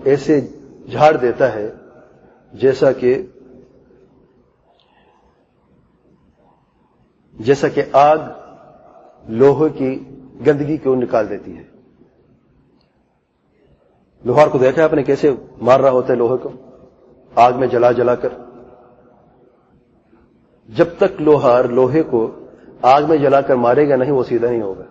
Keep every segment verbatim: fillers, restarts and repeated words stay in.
ایسے جھاڑ دیتا ہے جیسا کہ جیسا کہ آگ لوہے کی گندگی کو نکال دیتی ہے. لوہار کو دیکھا آپ نے کیسے مار رہا ہوتا ہے لوہے کو آگ میں جلا جلا کر. جب تک لوہار لوہے کو آگ میں جلا کر مارے گا نہیں وہ سیدھا نہیں ہوگا.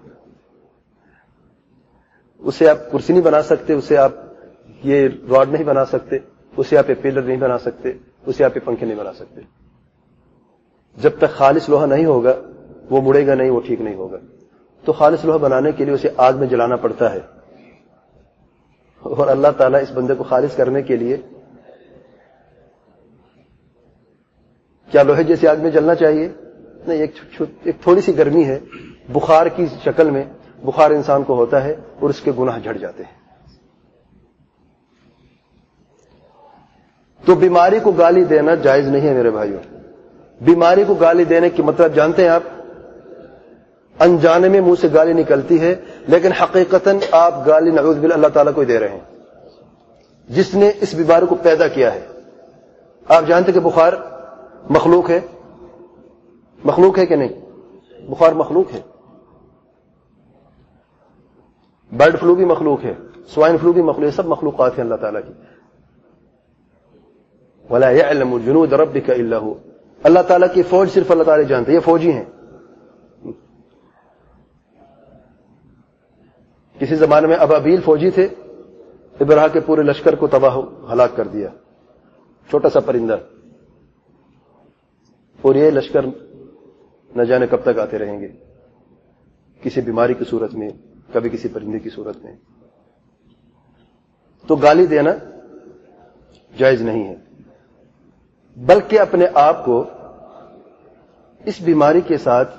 اسے آپ کرسی نہیں بنا سکتے, اسے آپ یہ راڈ نہیں بنا سکتے, اسے آپ پلر نہیں بنا سکتے, اسے آپ پنکھے نہیں بنا سکتے. جب تک خالص لوہا نہیں ہوگا وہ مڑے گا نہیں, وہ ٹھیک نہیں ہوگا. تو خالص لوہا بنانے کے لیے اسے آگ میں جلانا پڑتا ہے. اور اللہ تعالیٰ اس بندے کو خالص کرنے کے لیے کیا لوہے جیسی آگ میں جلنا چاہیے؟ نہیں, ایک, ایک تھوڑی سی گرمی ہے بخار کی شکل میں, بخار انسان کو ہوتا ہے اور اس کے گناہ جھڑ جاتے ہیں. تو بیماری کو گالی دینا جائز نہیں ہے میرے بھائیوں. بیماری کو گالی دینے کی مطلب جانتے ہیں آپ؟ انجانے میں منہ سے گالی نکلتی ہے لیکن حقیقتاً آپ گالی نعوذ باللہ اللہ تعالیٰ کو ہی دے رہے ہیں جس نے اس بیماری کو پیدا کیا ہے. آپ جانتے کہ بخار مخلوق ہے؟ مخلوق ہے کہ نہیں؟ بخار مخلوق ہے. برڈ فلو بھی مخلوق ہے, سوائن فلو بھی مخلوق ہے, سب مخلوقات ہیں اللہ تعالیٰ کی. وَلَا يَعْلَمُ جُنُودَ رَبِّكَ إِلَّا هُوَ. اللہ تعالیٰ کی فوج صرف اللہ تعالیٰ جانتے ہیں. یہ فوجی ہیں. کسی زمانے میں ابابیل فوجی تھے, ابراہ کے پورے لشکر کو تباہ ہلاک کر دیا. چھوٹا سا پرندہ, اور یہ لشکر نہ جانے کب تک آتے رہیں گے, کسی بیماری کی صورت میں, کبھی کسی پرندے کی صورت میں. تو گالی دینا جائز نہیں ہے, بلکہ اپنے آپ کو اس بیماری کے ساتھ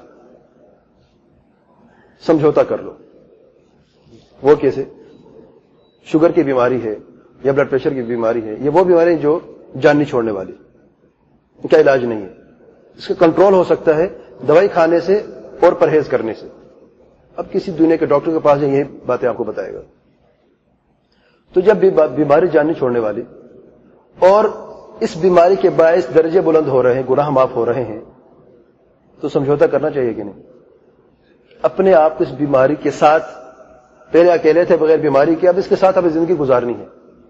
سمجھوتا کر لو. وہ کیسے؟ شوگر کی بیماری ہے یا بلڈ پریشر کی بیماری ہے, یہ وہ بیماری جو جان نہیں چھوڑنے والی, ان کا علاج نہیں ہے. اس کا کنٹرول ہو سکتا ہے دوائی کھانے سے اور پرہیز کرنے سے. اب کسی دنیا کے ڈاکٹر کے پاس یہ باتیں آپ کو بتائے گا. تو جب بیماری جان نہیں چھوڑنے والی اور اس بیماری کے باعث درجے بلند ہو رہے ہیں, گناہ معاف ہو رہے ہیں, تو سمجھوتا کرنا چاہیے کہ نہیں؟ اپنے آپ کو اس بیماری کے ساتھ, پہلے اکیلے تھے بغیر بیماری کے, اب اس کے ساتھ اب زندگی گزارنی ہے.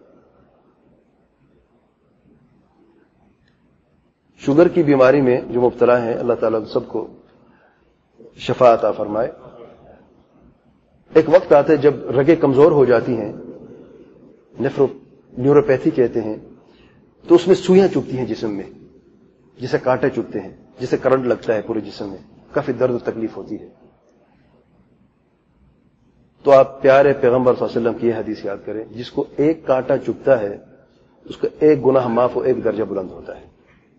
شوگر کی بیماری میں جو مبتلا ہیں اللہ تعالیٰ سب کو شفا عطا فرمائے. ایک وقت آتا ہے جب رگیں کمزور ہو جاتی ہیں, نیفرو نیوروپیتھی کہتے ہیں, تو اس میں سوئیاں چبھتی ہیں جسم میں, جسے کانٹے چبھتے ہیں, جسے کرنٹ لگتا ہے پورے جسم میں, کافی درد و تکلیف ہوتی ہے. تو آپ پیارے پیغمبر صلی اللہ علیہ وسلم کی یہ حدیث یاد کریں, جس کو ایک کانٹا چبھتا ہے اس کا ایک گناہ معاف ہو, ایک درجہ بلند ہوتا ہے.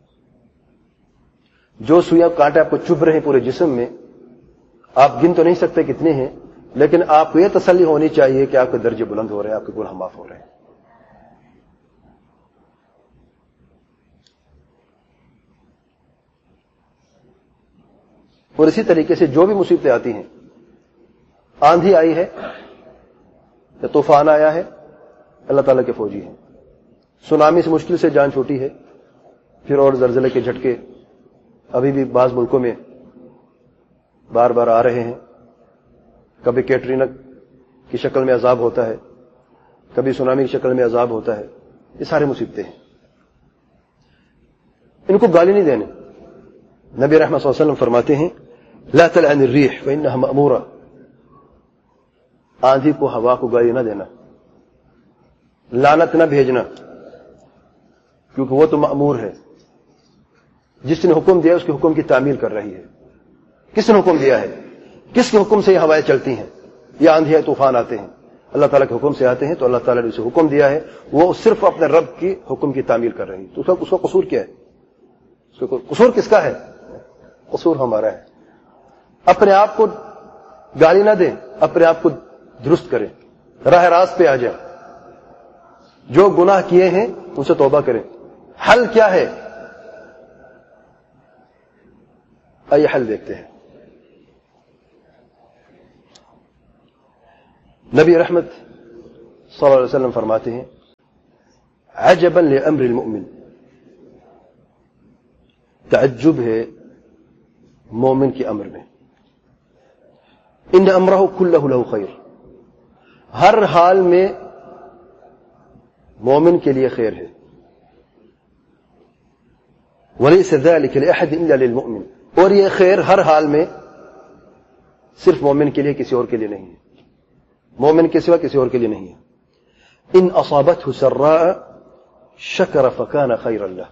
جو سوئیاں کانٹے آپ کو چبھ رہے ہیں پورے جسم میں, آپ گن تو نہیں سکتے کتنے ہیں, لیکن آپ کو یہ تسلی ہونی چاہیے کہ آپ کے درجے بلند ہو رہے ہیں, آپ کے گناہ معاف ہو رہے ہیں. اور اسی طریقے سے جو بھی مصیبتیں آتی ہیں, آندھی آئی ہے یا طوفان آیا ہے, اللہ تعالیٰ کے فوجی ہیں. سونامی سے مشکل سے جان چھوٹی ہے, پھر اور زلزلے کے جھٹکے ابھی بھی بعض ملکوں میں بار بار آ رہے ہیں. کبھی کیٹرینا کی شکل میں عذاب ہوتا ہے, کبھی سونامی کی شکل میں عذاب ہوتا ہے. یہ سارے مصیبتیں ہیں, ان کو گالی نہیں دینے. نبی رحمت صلی اللہ علیہ وسلم فرماتے ہیں لا تلعن الريح فإنها مأمورة. آندھی کو, ہوا کو گالی نہ دینا, لعنت نہ بھیجنا, کیونکہ وہ تو مأمور ہے. جس نے حکم دیا اس کے حکم کی تعمیل کر رہی ہے. کس نے حکم دیا ہے؟ کس کے حکم سے یہ ہوائیں چلتی ہیں, یہ آندھی طوفان آتے ہیں؟ اللہ تعالیٰ کے حکم سے آتے ہیں. تو اللہ تعالیٰ نے اسے حکم دیا ہے, وہ صرف اپنے رب کی حکم کی تعمیل کر رہی ہے. تو اس کا اس کا قصور کیا ہے؟ اس کا قصور کس کا ہے؟ قصور ہمارا ہے. اپنے آپ کو گالی نہ دیں, اپنے آپ کو درست کریں, راہ راست پہ آ جائیں. جو گناہ کیے ہیں ان سے توبہ کریں. حل کیا ہے؟ آئیے حل دیکھتے ہیں. نبی رحمت صلی اللہ علیہ وسلم فرماتے ہیں عجبا لأمر المؤمن، تعجب ہے مومن کے امر میں. ان امرہ کلہ لہ خیر، ہر حال میں مومن کے لیے خیر ہے. ولیس ذلک لأحد الا للمؤمن، اور یہ خیر ہر حال میں صرف مومن کے لیے، کسی اور کے لیے نہیں ہے. مومن کے سوا کسی اور کے لیے نہیں ہے. ان اصابته سراء شکر فکان خیرا لہ،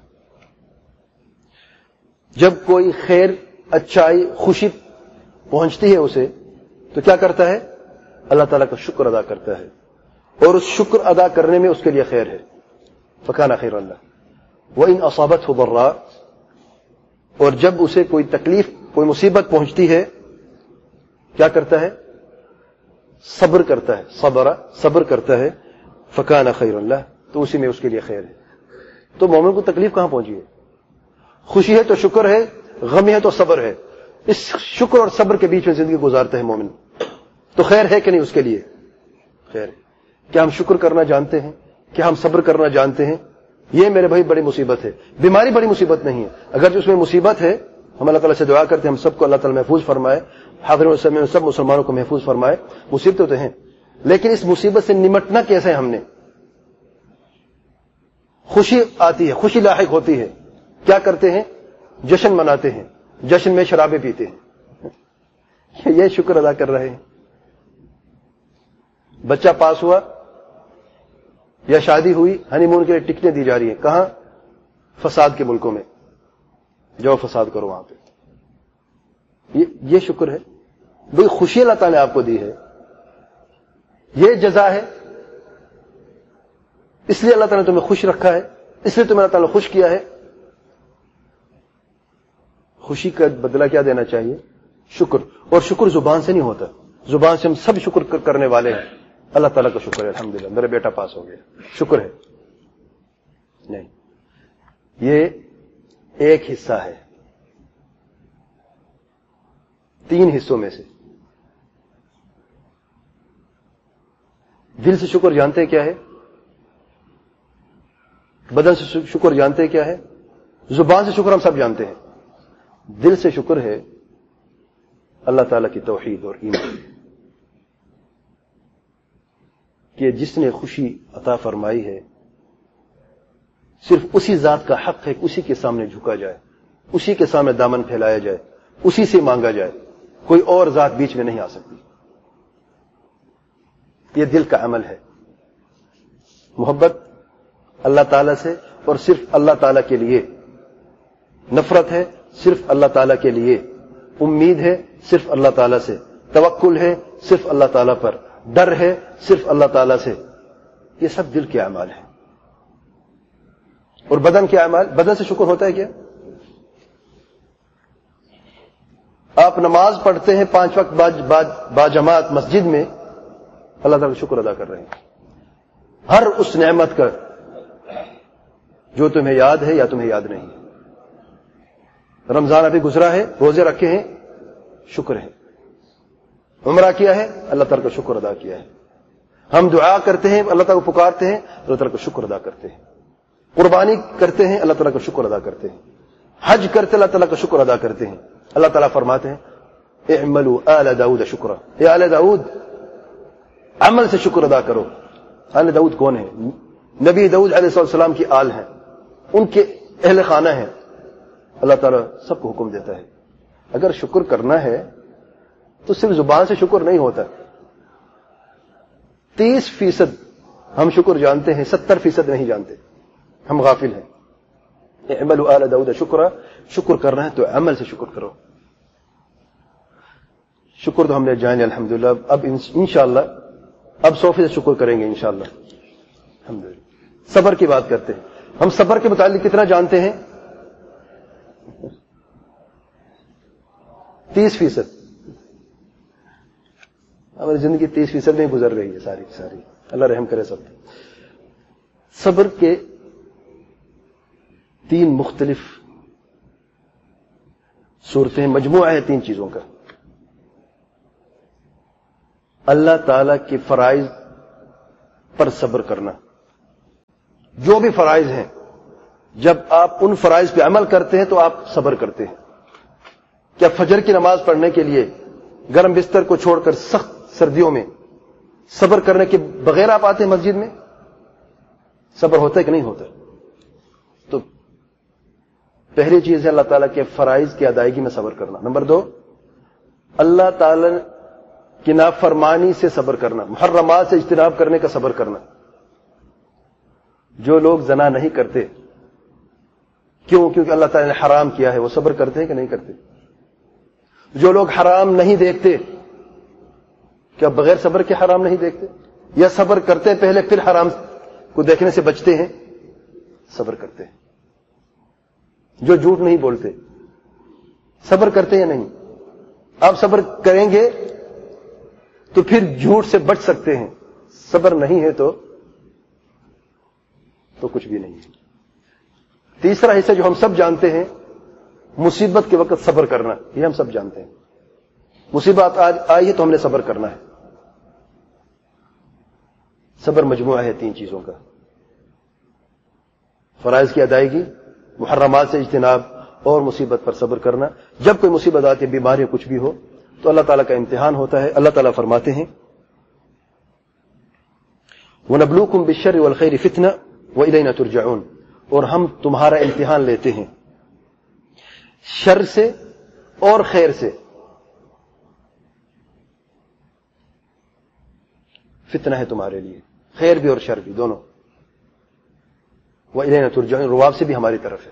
جب کوئی خیر، اچھائی، خوشی پہنچتی ہے اسے تو کیا کرتا ہے؟ اللہ تعالیٰ کا شکر ادا کرتا ہے، اور اس شکر ادا کرنے میں اس کے لیے خیر ہے. فکان خیرا لہ. وان اصابته ضراء، اور جب اسے کوئی تکلیف، کوئی مصیبت پہنچتی ہے کیا کرتا ہے؟ صبر کرتا ہے. صبر صبر کرتا ہے. فکان خیرا لہ، تو اسی میں اس کے لیے خیر ہے. تو مومن کو تکلیف کہاں پہنچی ہے؟ خوشی ہے تو شکر ہے، غم ہے تو صبر ہے. اس شکر اور صبر کے بیچ میں زندگی گزارتا ہے مومن. تو خیر ہے کہ نہیں اس کے لیے؟ خیر ہے. کیا ہم شکر کرنا جانتے ہیں؟ کیا ہم صبر کرنا جانتے ہیں؟ یہ میرے بھائی بڑی مصیبت ہے. بیماری بڑی مصیبت نہیں ہے، اگر جو اس میں مصیبت ہے ہم اللہ تعالیٰ سے دعا کرتے ہیں ہم سب کو اللہ تعالیٰ محفوظ فرمائے، حاضرین سب سب مسلمانوں کو محفوظ فرمائے. مصیبتیں تو ہیں، لیکن اس مصیبت سے نمٹنا کیسے ہم نے؟ خوشی آتی ہے، خوشی لاحق ہوتی ہے، کیا کرتے ہیں؟ جشن مناتے ہیں، جشن میں شرابیں پیتے ہیں. یہ شکر ادا کر رہے ہیں. بچہ پاس ہوا یا شادی ہوئی، ہنی مون کے لیے ٹکٹیں دی جا رہی ہیں. کہاں؟ فساد کے ملکوں میں. جاؤ فساد کرو وہاں پہ. یہ یہ شکر ہے بھئی. خوشی اللہ تعالیٰ نے آپ کو دی ہے، یہ جزا ہے. اس لیے اللہ تعالیٰ نے تمہیں خوش رکھا ہے، اس لیے تمہیں اللہ تعالیٰ نے خوش کیا ہے. خوشی کا بدلہ کیا دینا چاہیے؟ شکر. اور شکر زبان سے نہیں ہوتا. زبان سے ہم سب شکر کرنے والے ہیں. اللہ تعالیٰ کا شکر ہے، الحمدللہ میرا بیٹا پاس ہو گیا، شکر ہے. نہیں، یہ ایک حصہ ہے تین حصوں میں سے. دل سے شکر جانتے ہیں کیا ہے؟ بدن سے شکر جانتے ہیں کیا ہے؟ زبان سے شکر ہم سب جانتے ہیں. دل سے شکر ہے اللہ تعالیٰ کی توحید اور ایمان، کہ جس نے خوشی عطا فرمائی ہے صرف اسی ذات کا حق ہے کہ اسی کے سامنے جھکا جائے، اسی کے سامنے دامن پھیلایا جائے، اسی سے مانگا جائے. کوئی اور ذات بیچ میں نہیں آ سکتی. یہ دل کا عمل ہے. محبت اللہ تعالیٰ سے اور صرف اللہ تعالیٰ کے لیے. نفرت ہے صرف اللہ تعالیٰ کے لیے. امید ہے صرف اللہ تعالیٰ سے. توکل ہے صرف اللہ تعالیٰ پر. ڈر ہے صرف اللہ تعالیٰ سے. یہ سب دل کے اعمال ہیں. اور بدن کے اعمال، بدن سے شکر ہوتا ہے کیا؟ آپ نماز پڑھتے ہیں پانچ وقت با جماعت مسجد میں، اللہ تعالیٰ کا شکر ادا کر رہے ہیں ہر اس نعمت کا جو تمہیں یاد ہے یا تمہیں یاد نہیں. رمضان ابھی گزرا ہے، روزے رکھے ہیں، شکر ہے. عمرہ کیا ہے، اللہ تعالیٰ کا شکر ادا کیا ہے. ہم دعا کرتے ہیں، اللہ تعالیٰ کو پکارتے ہیں، اللہ تعالیٰ کا شکر ادا کرتے ہیں. قربانی کرتے ہیں، اللہ تعالیٰ کا شکر ادا کرتے ہیں. حج کرتے اللہ تعالیٰ کا شکر ادا کرتے ہیں. اللہ تعالیٰ فرماتے ہیں اعملوا آل داؤد شکرا. اے آل داؤد عمل سے شکر ادا کرو. آل داؤد کون ہے؟ نبی داؤد علیہ السلام کی آل ہیں، ان کے اہل خانہ ہیں. اللہ تعالیٰ سب کو حکم دیتا ہے اگر شکر کرنا ہے تو صرف زبان سے شکر نہیں ہوتا. تیس فیصد ہم شکر جانتے ہیں، ستر فیصد نہیں جانتے، ہم غافل ہیں. اعملوا آل داؤد شکرا. شکر کرنا ہے تو عمل سے شکر کرو. شکر تو ہم نے جان لیا الحمدللہ. اب انشاءاللہ اب سو فیصد شکر کریں گے انشاءاللہ الحمدللہ. صبر کی بات کرتے ہیں. ہم صبر کے متعلق کتنا جانتے ہیں؟ تیس فیصد. ہماری زندگی تیس فیصد میں گزر رہی ہے ساری ساری. اللہ رحم کرے سب. صبر کے تین مختلف صورتیں، مجموعہ ہے تین چیزوں کا. اللہ تعالی کے فرائض پر صبر کرنا، جو بھی فرائض ہیں جب آپ ان فرائض پہ عمل کرتے ہیں تو آپ صبر کرتے ہیں. کیا فجر کی نماز پڑھنے کے لیے گرم بستر کو چھوڑ کر سخت سردیوں میں صبر کرنے کے بغیر آپ آتے ہیں مسجد میں؟ صبر ہوتا ہے کہ نہیں ہوتا؟ تو پہلی چیز ہے اللہ تعالیٰ کے فرائض کی ادائیگی میں صبر کرنا. نمبر دو، اللہ تعالیٰ کی نافرمانی سے صبر کرنا، محرمات سے اجتناب کرنے کا صبر کرنا. جو لوگ زنا نہیں کرتے کیوں؟ کیونکہ اللہ تعالیٰ نے حرام کیا ہے، وہ صبر کرتے ہیں کہ نہیں کرتے؟ جو لوگ حرام نہیں دیکھتے کیا بغیر صبر کے حرام نہیں دیکھتے؟ یا صبر کرتے ہیں پہلے پھر حرام کو دیکھنے سے بچتے ہیں؟ صبر کرتے ہیں. جو جھوٹ نہیں بولتے صبر کرتے یا نہیں؟ آپ صبر کریں گے تو پھر جھوٹ سے بچ سکتے ہیں. صبر نہیں ہے تو تو کچھ بھی نہیں ہے. تیسرا حصہ جو ہم سب جانتے ہیں، مصیبت کے وقت صبر کرنا، یہ ہم سب جانتے ہیں. مصیبت آج آئی ہے تو ہم نے صبر کرنا ہے. صبر مجموعہ ہے تین چیزوں کا: فرائض کی ادائیگی، محرمات سے اجتناب، اور مصیبت پر صبر کرنا. جب کوئی مصیبت آتی ہے، بیماری کچھ بھی ہو، تو اللہ تعالیٰ کا امتحان ہوتا ہے. اللہ تعالیٰ فرماتے ہیں وَنَبْلُوكُمْ بِالشَّرِّ وَالْخَيْرِ فِتْنَةً وَإِلَيْنَا تُرْجَعُونَ. اور ہم تمہارا امتحان لیتے ہیں شر سے اور خیر سے. فتنہ ہے تمہارے لیے، خیر بھی اور شر بھی دونوں. وَإِلَيْنَا تُرْجَعُونَ، رواب سے بھی ہماری طرف ہے.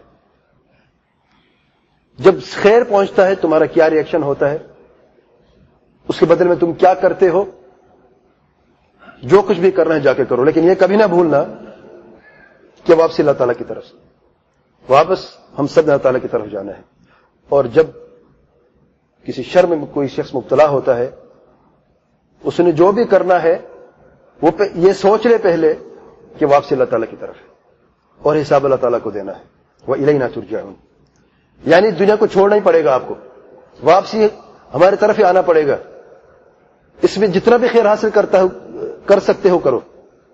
جب خیر پہنچتا ہے تمہارا کیا ری ایکشن ہوتا ہے؟ اس کے بدلے میں تم کیا کرتے ہو؟ جو کچھ بھی کرنا ہے جا کے کرو، لیکن یہ کبھی نہ بھولنا کہ واپسی اللہ تعالیٰ کی طرف سے. واپس ہم سب نے اللہ تعالیٰ کی طرف جانا ہے. اور جب کسی شر میں کوئی شخص مبتلا ہوتا ہے، اس نے جو بھی کرنا ہے وہ یہ سوچ لے پہلے کہ واپسی اللہ تعالیٰ کی طرف ہے اور حساب اللہ تعالیٰ کو دینا ہے. وَإِلَيْنَا تُرْجَعُونَ، یعنی دنیا کو چھوڑنا ہی پڑے گا آپ کو، واپسی ہمارے طرف ہی آنا پڑے گا. اس میں جتنا بھی خیر حاصل کرتا ہو کر سکتے ہو کرو.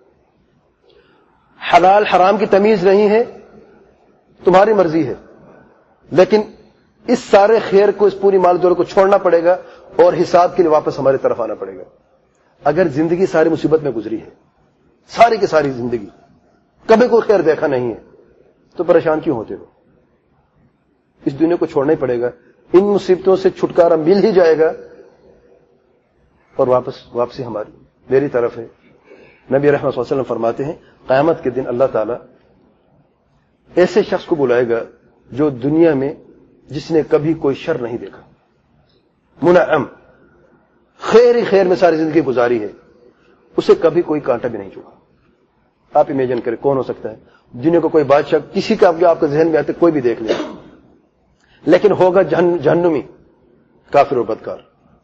حلال حرام کی تمیز نہیں ہے، تمہاری مرضی ہے، لیکن اس سارے خیر کو، اس پوری مال دولت کو چھوڑنا پڑے گا اور حساب کے لیے واپس ہماری طرف آنا پڑے گا. اگر زندگی ساری مصیبت میں گزری ہے، ساری کی ساری زندگی کبھی کوئی خیر دیکھا نہیں ہے، تو پریشان کیوں ہوتے ہو؟ اس دنیا کو چھوڑنا ہی پڑے گا. ان مصیبتوں سے چھٹکارا مل ہی جائے گا اور واپس واپسی ہماری میری طرف ہے. نبی رحمت صلی اللہ علیہ وسلم فرماتے ہیں قیامت کے دن اللہ تعالیٰ ایسے شخص کو بلائے گا جو دنیا میں جس نے کبھی کوئی شر نہیں دیکھا، منعم، خیر ہی خیر میں ساری زندگی گزاری ہے، اسے کبھی کوئی کانٹا بھی نہیں چوبا. آپ امیجن کریں کون ہو سکتا ہے؟ دنیا کو کوئی بادشاہ، کسی کا آپ کے ذہن میں آتے کوئی بھی دیکھ لیں، لیکن ہوگا جہنمی، کافر اور بدکار.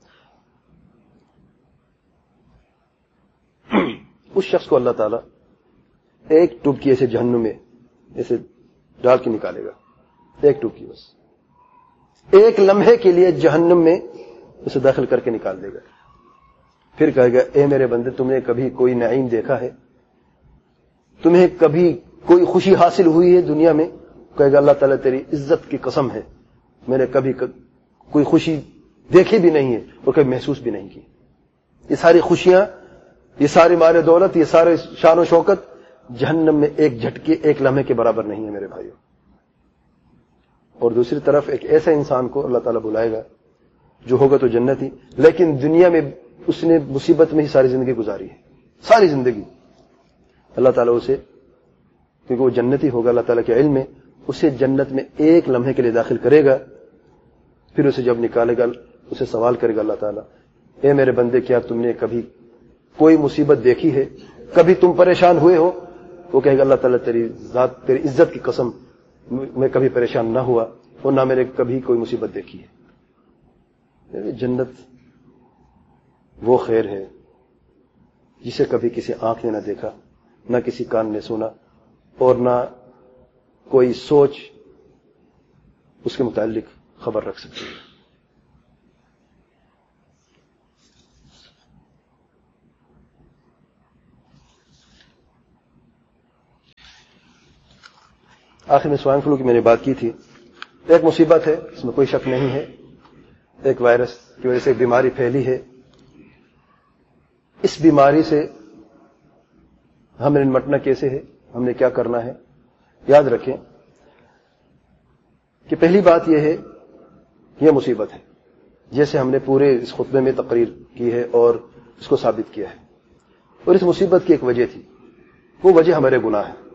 اس شخص کو اللہ تعالیٰ ایک ٹوپکی ایسے جہنم میں ایسے ڈال کے نکالے گا، ایک ٹوپکی بس، ایک لمحے کے لیے جہنم میں اسے داخل کر کے نکال دے گا. پھر کہے گا اے میرے بندے، تم نے کبھی کوئی نعیم دیکھا ہے؟ تمہیں کبھی کوئی خوشی حاصل ہوئی ہے دنیا میں؟ کہے گا اللہ تعالیٰ تیری عزت کی قسم ہے، میں نے کبھی کوئی خوشی دیکھی بھی نہیں ہے اور کبھی محسوس بھی نہیں کی. یہ ساری خوشیاں، یہ ساری مال دولت، یہ سارے شان و شوکت جہنم میں ایک جھٹکے، ایک لمحے کے برابر نہیں ہے میرے بھائیوں. اور دوسری طرف ایک ایسا انسان کو اللہ تعالیٰ بلائے گا جو ہوگا تو جنت ہی، لیکن دنیا میں اس نے مصیبت میں ہی ساری زندگی گزاری ہے، ساری زندگی. اللہ تعالیٰ اسے، کیونکہ وہ جنتی ہوگا، اللہ تعالیٰ کے علم میں اسے جنت میں ایک لمحے کے لیے داخل کرے گا. پھر اسے جب نکالے گا اسے سوال کرے گا اللہ تعالیٰ اے میرے بندے، کیا تم نے کبھی کوئی مصیبت دیکھی ہے؟ کبھی تم پریشان ہوئے ہو؟ وہ کہے گا اللہ تعالیٰ تیری ذات، تیری عزت کی قسم، میں کبھی پریشان نہ ہوا اور نہ میں نے کبھی کوئی مصیبت دیکھی ہے. جنت وہ خیر ہے جسے کبھی کسی آنکھ نے نہ دیکھا، نہ کسی کان نے سنا، اور نہ کوئی سوچ اس کے متعلق خبر رکھ سکتی ہے. آخر میں سوائن فلو کی میں نے بات کی تھی. ایک مصیبت ہے، اس میں کوئی شک نہیں ہے، ایک وائرس کی وجہ سے ایک بیماری پھیلی ہے. اس بیماری سے ہمیں نمٹنا کیسے ہے، ہم نے کیا کرنا ہے. یاد رکھیں کہ پہلی بات یہ ہے کہ یہ مصیبت ہے، جیسے ہم نے پورے اس خطبے میں تقریر کی ہے اور اس کو ثابت کیا ہے. اور اس مصیبت کی ایک وجہ تھی، وہ وجہ ہمارے گناہ ہے.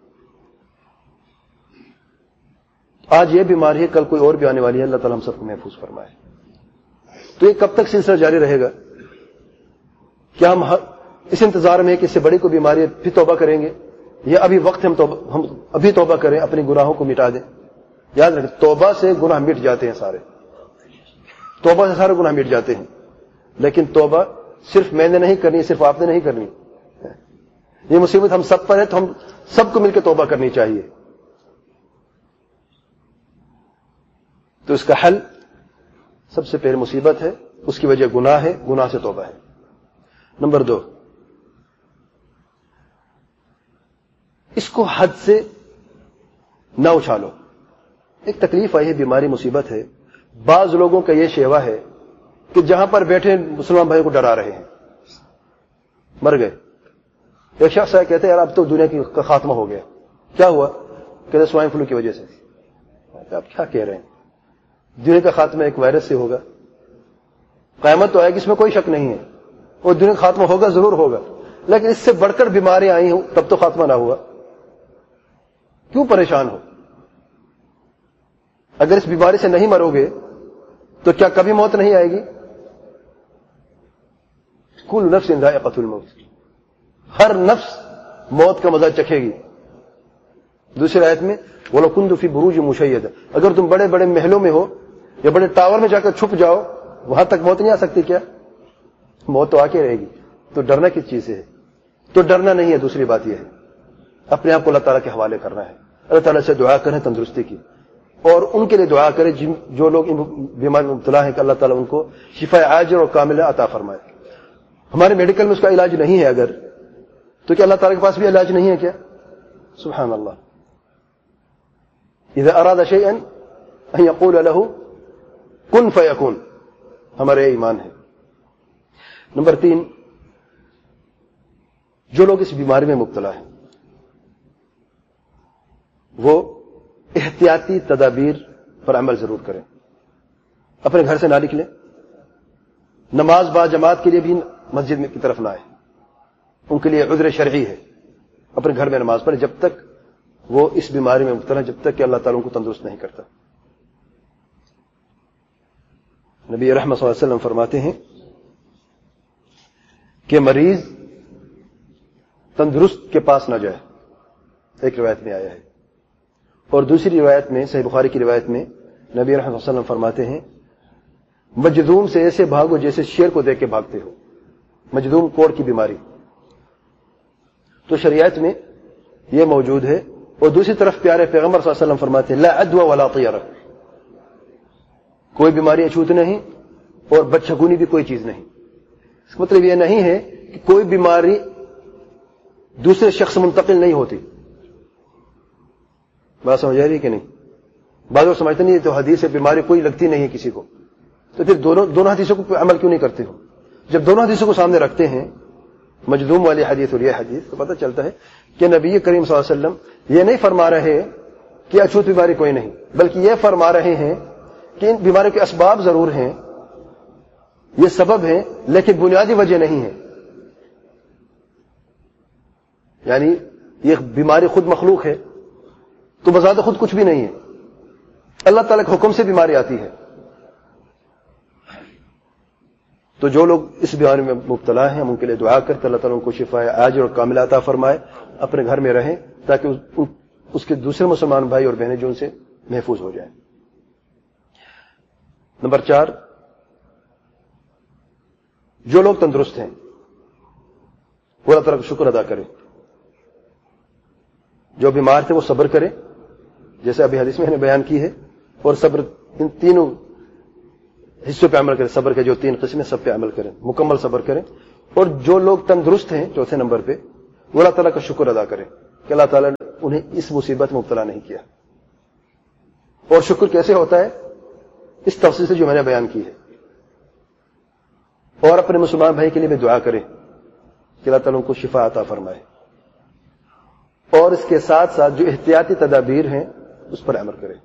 آج یہ بیماری ہے، کل کوئی اور بھی آنے والی ہے. اللہ تعالیٰ ہم سب کو محفوظ فرمائے. تو یہ کب تک سلسلہ جاری رہے گا؟ کیا ہم اس انتظار میں کہ اس سے بڑی کوئی بیماری ہے پھر توبہ کریں گے، یا ابھی وقت ہم توبہ ہم ابھی توبہ کریں، اپنے گناہوں کو مٹا دیں؟ یاد رکھیں توبہ سے گناہ مٹ جاتے ہیں سارے، توبہ سے سارے گناہ مٹ جاتے ہیں. لیکن توبہ صرف میں نے نہیں کرنی، صرف آپ نے نہیں کرنی. یہ مصیبت ہم سب پر ہے، تو ہم سب کو مل کے توبہ کرنی چاہیے. تو اس کا حل سب سے پہلے مصیبت ہے، اس کی وجہ گناہ ہے، گناہ سے توبہ ہے. نمبر دو، اس کو حد سے نہ اچھالو. ایک تکلیف آئی ہے، بیماری مصیبت ہے. بعض لوگوں کا یہ شیوا ہے کہ جہاں پر بیٹھے مسلمان بھائی کو ڈرا رہے ہیں، مر گئے. ایک شخص ہے کہتے ہیں یار اب تو دنیا کا خاتمہ ہو گیا. کیا ہوا؟ کہتے سوائن فلو کی وجہ سے. آپ کیا کہہ رہے ہیں؟ دنیا کا خاتمہ ایک وائرس سے ہوگا. قیامت تو آئے گی، اس میں کوئی شک نہیں ہے، اور دنیا کا خاتمہ ہوگا، ضرور ہوگا. لیکن اس سے بڑھ کر بیماریاں آئی ہوں تب تو خاتمہ نہ ہوا. کیوں پریشان ہو؟ اگر اس بیماری سے نہیں مرو گے تو کیا کبھی موت نہیں آئے گی؟ کل نفس ذائقۃ الموت، ہر نفس موت کا مزہ چکھے گی. دوسری آیت میں وَلَوْ كُنْتُ فِي بُرُوجٍ مُشَيَّدَةٍ، اگر تم بڑے بڑے محلوں میں ہو یا بڑے ٹاور میں جا کر چھپ جاؤ، وہاں تک موت نہیں آ سکتی کیا؟ موت تو آ کے رہے گی. تو ڈرنا کس چیز سے ہے؟ تو ڈرنا نہیں ہے. دوسری بات یہ ہے اپنے آپ کو اللہ تعالیٰ کے حوالے کرنا ہے. اللہ تعالیٰ سے دعا کریں تندرستی کی، اور ان کے لیے دعا کریں جن جو لوگ ان بیماری میں مبتلا ہیں کہ اللہ تعالیٰ ان کو شفا عاجل اور کاملہ عطا فرمائے. ہمارے میڈیکل میں اس کا علاج نہیں ہے اگر، تو کیا اللہ تعالیٰ کے پاس بھی علاج نہیں ہے کیا؟ سبحان اللہ. اذا اراد شيئا ان يقول له کن فیکون، ہمارے ایمان ہے. نمبر تین، جو لوگ اس بیماری میں مبتلا ہیں وہ احتیاطی تدابیر پر عمل ضرور کریں. اپنے گھر سے نہ نکلیں، نماز با جماعت کے لیے بھی مسجد میں کی طرف نہ آئے. ان کے لیے عذر شرعی ہے، اپنے گھر میں نماز پڑھیں جب تک وہ اس بیماری میں مبتلا، جب تک کہ اللہ تعالیٰ ان کو تندرست نہیں کرتا. نبی رحمت صلی اللہ علیہ وسلم فرماتے ہیں کہ مریض تندرست کے پاس نہ جائے، ایک روایت میں آیا ہے. اور دوسری روایت میں، صحیح بخاری کی روایت میں، نبی رحمت صلی اللہ علیہ وسلم فرماتے ہیں مجذوم سے ایسے بھاگو جیسے شیر کو دیکھ کے بھاگتے ہو. مجذوم کوڑ کی بیماری. تو شریعت میں یہ موجود ہے. اور دوسری طرف پیارے پیغمبر صلی اللہ علیہ وسلم فرماتے ہیں لا عدوى ولا طیرہ، کوئی بیماری اچھوت نہیں اور بدشگونی بھی کوئی چیز نہیں. اس کا مطلب یہ نہیں ہے کہ کوئی بیماری دوسرے شخص سے منتقل نہیں ہوتی. بات سمجھ آ رہی ہے کہ نہیں؟ بعض لوگ سمجھتے نہیں تو حدیث سے بیماری کوئی لگتی نہیں ہے کسی کو، تو پھر دونوں دونوں حدیثوں کو عمل کیوں نہیں کرتے ہو؟ جب دونوں حدیثوں کو سامنے رکھتے ہیں، مجذوم والی حدیث اور یہ حدیث، تو پتہ چلتا ہے کہ نبی کریم صلی اللہ علیہ وسلم یہ نہیں فرما رہے کہ اچھوت بیماری کوئی نہیں، بلکہ یہ فرما رہے ہیں کہ ان بیماریوں کے اسباب ضرور ہیں، یہ سبب ہیں، لیکن بنیادی وجہ نہیں ہے. یعنی یہ بیماری خود مخلوق ہے تو بذات خود کچھ بھی نہیں ہے، اللہ تعالیٰ کے حکم سے بیماری آتی ہے. تو جو لوگ اس بیماری میں مبتلا ہیں ہم ان کے لیے دعا کرتے اللہ تعالیٰ ان کو شفا عاجل اور کاملہ عطا فرمائے. اپنے گھر میں رہیں تاکہ اس کے دوسرے مسلمان بھائی اور بہنیں جو ان سے محفوظ ہو جائیں. نمبر چار، جو لوگ تندرست ہیں وہ اللہ تعالیٰ کا شکر ادا کریں. جو بیمار تھے وہ صبر کریں جیسے ابھی حدیث میں نے بیان کی ہے، اور صبر ان تینوں حصوں پہ عمل کریں. صبر کے جو تین قسمیں سب پہ عمل کریں، مکمل صبر کریں. اور جو لوگ تندرست ہیں چوتھے نمبر پہ وہ اللہ تعالیٰ کا شکر ادا کریں کہ اللہ تعالیٰ انہیں اس مصیبت میں مبتلا نہیں کیا. اور شکر کیسے ہوتا ہے؟ اس تفصیل سے جو میں نے بیان کی ہے. اور اپنے مسلمان بھائی کے لیے بھی دعا کریں کہ اللہ تعالیٰ ان کو شفا عطا فرمائے. اور اس کے ساتھ ساتھ جو احتیاطی تدابیر ہیں اس پر عمل کریں.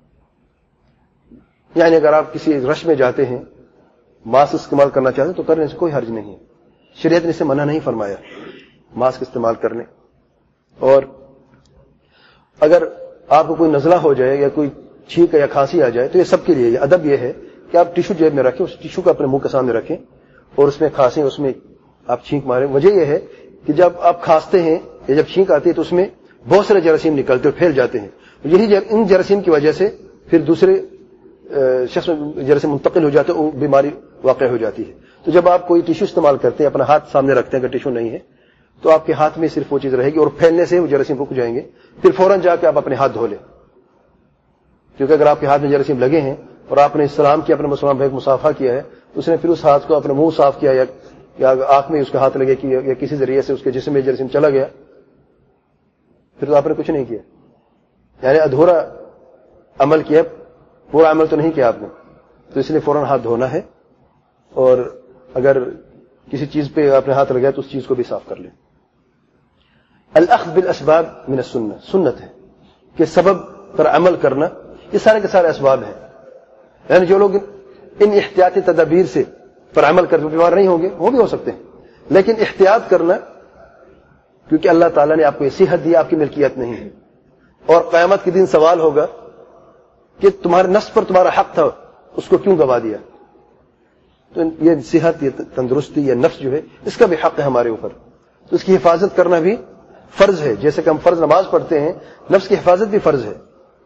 یعنی اگر آپ کسی رش میں جاتے ہیں، ماسک استعمال کرنا چاہتے ہیں تو کرنے سے کوئی حرج نہیں ہے. شریعت نے اسے منع نہیں فرمایا ماسک استعمال کرنے. اور اگر آپ کو کوئی نزلہ ہو جائے یا کوئی چھینک یا کھانسی آ جائے تو یہ سب کے لیے ادب یہ ہے کہ آپ ٹیشو جیب میں رکھیں، اس ٹیشو کو اپنے منہ کے سامنے رکھیں اور اس میں کھانسیں، اس میں آپ چھینک ماریں. وجہ یہ ہے کہ جب آپ کھانستے ہیں یا جب چھینک آتی ہے تو اس میں بہت سارے جراثیم نکلتے اور پھیل جاتے ہیں. یہی ان جراثیم کی وجہ سے پھر دوسرے شخص میں جراثیم منتقل ہو جاتے ہیں، وہ بیماری واقع ہو جاتی ہے. تو جب آپ کوئی ٹیشو استعمال کرتے ہیں، اپنا ہاتھ سامنے رکھتے ہیں، اگر ٹیشو نہیں ہے تو آپ کے ہاتھ میں صرف وہ چیز رہے گی اور پھیلنے سے وہ جراثیم رک جائیں گے. پھر فوراً جا کے آپ اپنے ہاتھ دھو لیں، کیونکہ اگر آپ کے ہاتھ میں جراثیم لگے ہیں اور آپ نے اسلام کی اپنے مسلمان بھائی کو مصافحہ کیا ہے، اس نے پھر اس ہاتھ کو اپنا منہ صاف کیا یا آنکھ میں اس کا ہاتھ لگے کہ یا کسی ذریعے سے اس کے جسم میں جراثیم چلا گیا، پھر تو آپ نے کچھ نہیں کیا. یعنی ادھورا عمل کیا، پورا عمل تو نہیں کیا آپ نے. تو اس لیے فوراً ہاتھ دھونا ہے، اور اگر کسی چیز پہ اپنے ہاتھ لگا تو اس چیز کو بھی صاف کر لیں. الاخذ بالاسباب من السنہ، سنت ہے کہ سبب پر عمل کرنا. یہ سارے کے سارے اسباب ہیں. یعنی جو لوگ ان احتیاطی تدابیر سے پر عمل کرتے بیمار نہیں ہوں گے، وہ بھی ہو سکتے ہیں، لیکن احتیاط کرنا، کیونکہ اللہ تعالیٰ نے آپ کو یہ صحت دی، آپ کی ملکیت نہیں ہے. اور قیامت کے دن سوال ہوگا کہ تمہارے نفس پر تمہارا حق تھا، اس کو کیوں گوا دیا. تو یہ صحت، یہ تندرستی، یہ نفس جو ہے اس کا بھی حق ہے ہمارے اوپر. تو اس کی حفاظت کرنا بھی فرض ہے. جیسے کہ ہم فرض نماز پڑھتے ہیں، نفس کی حفاظت بھی فرض ہے.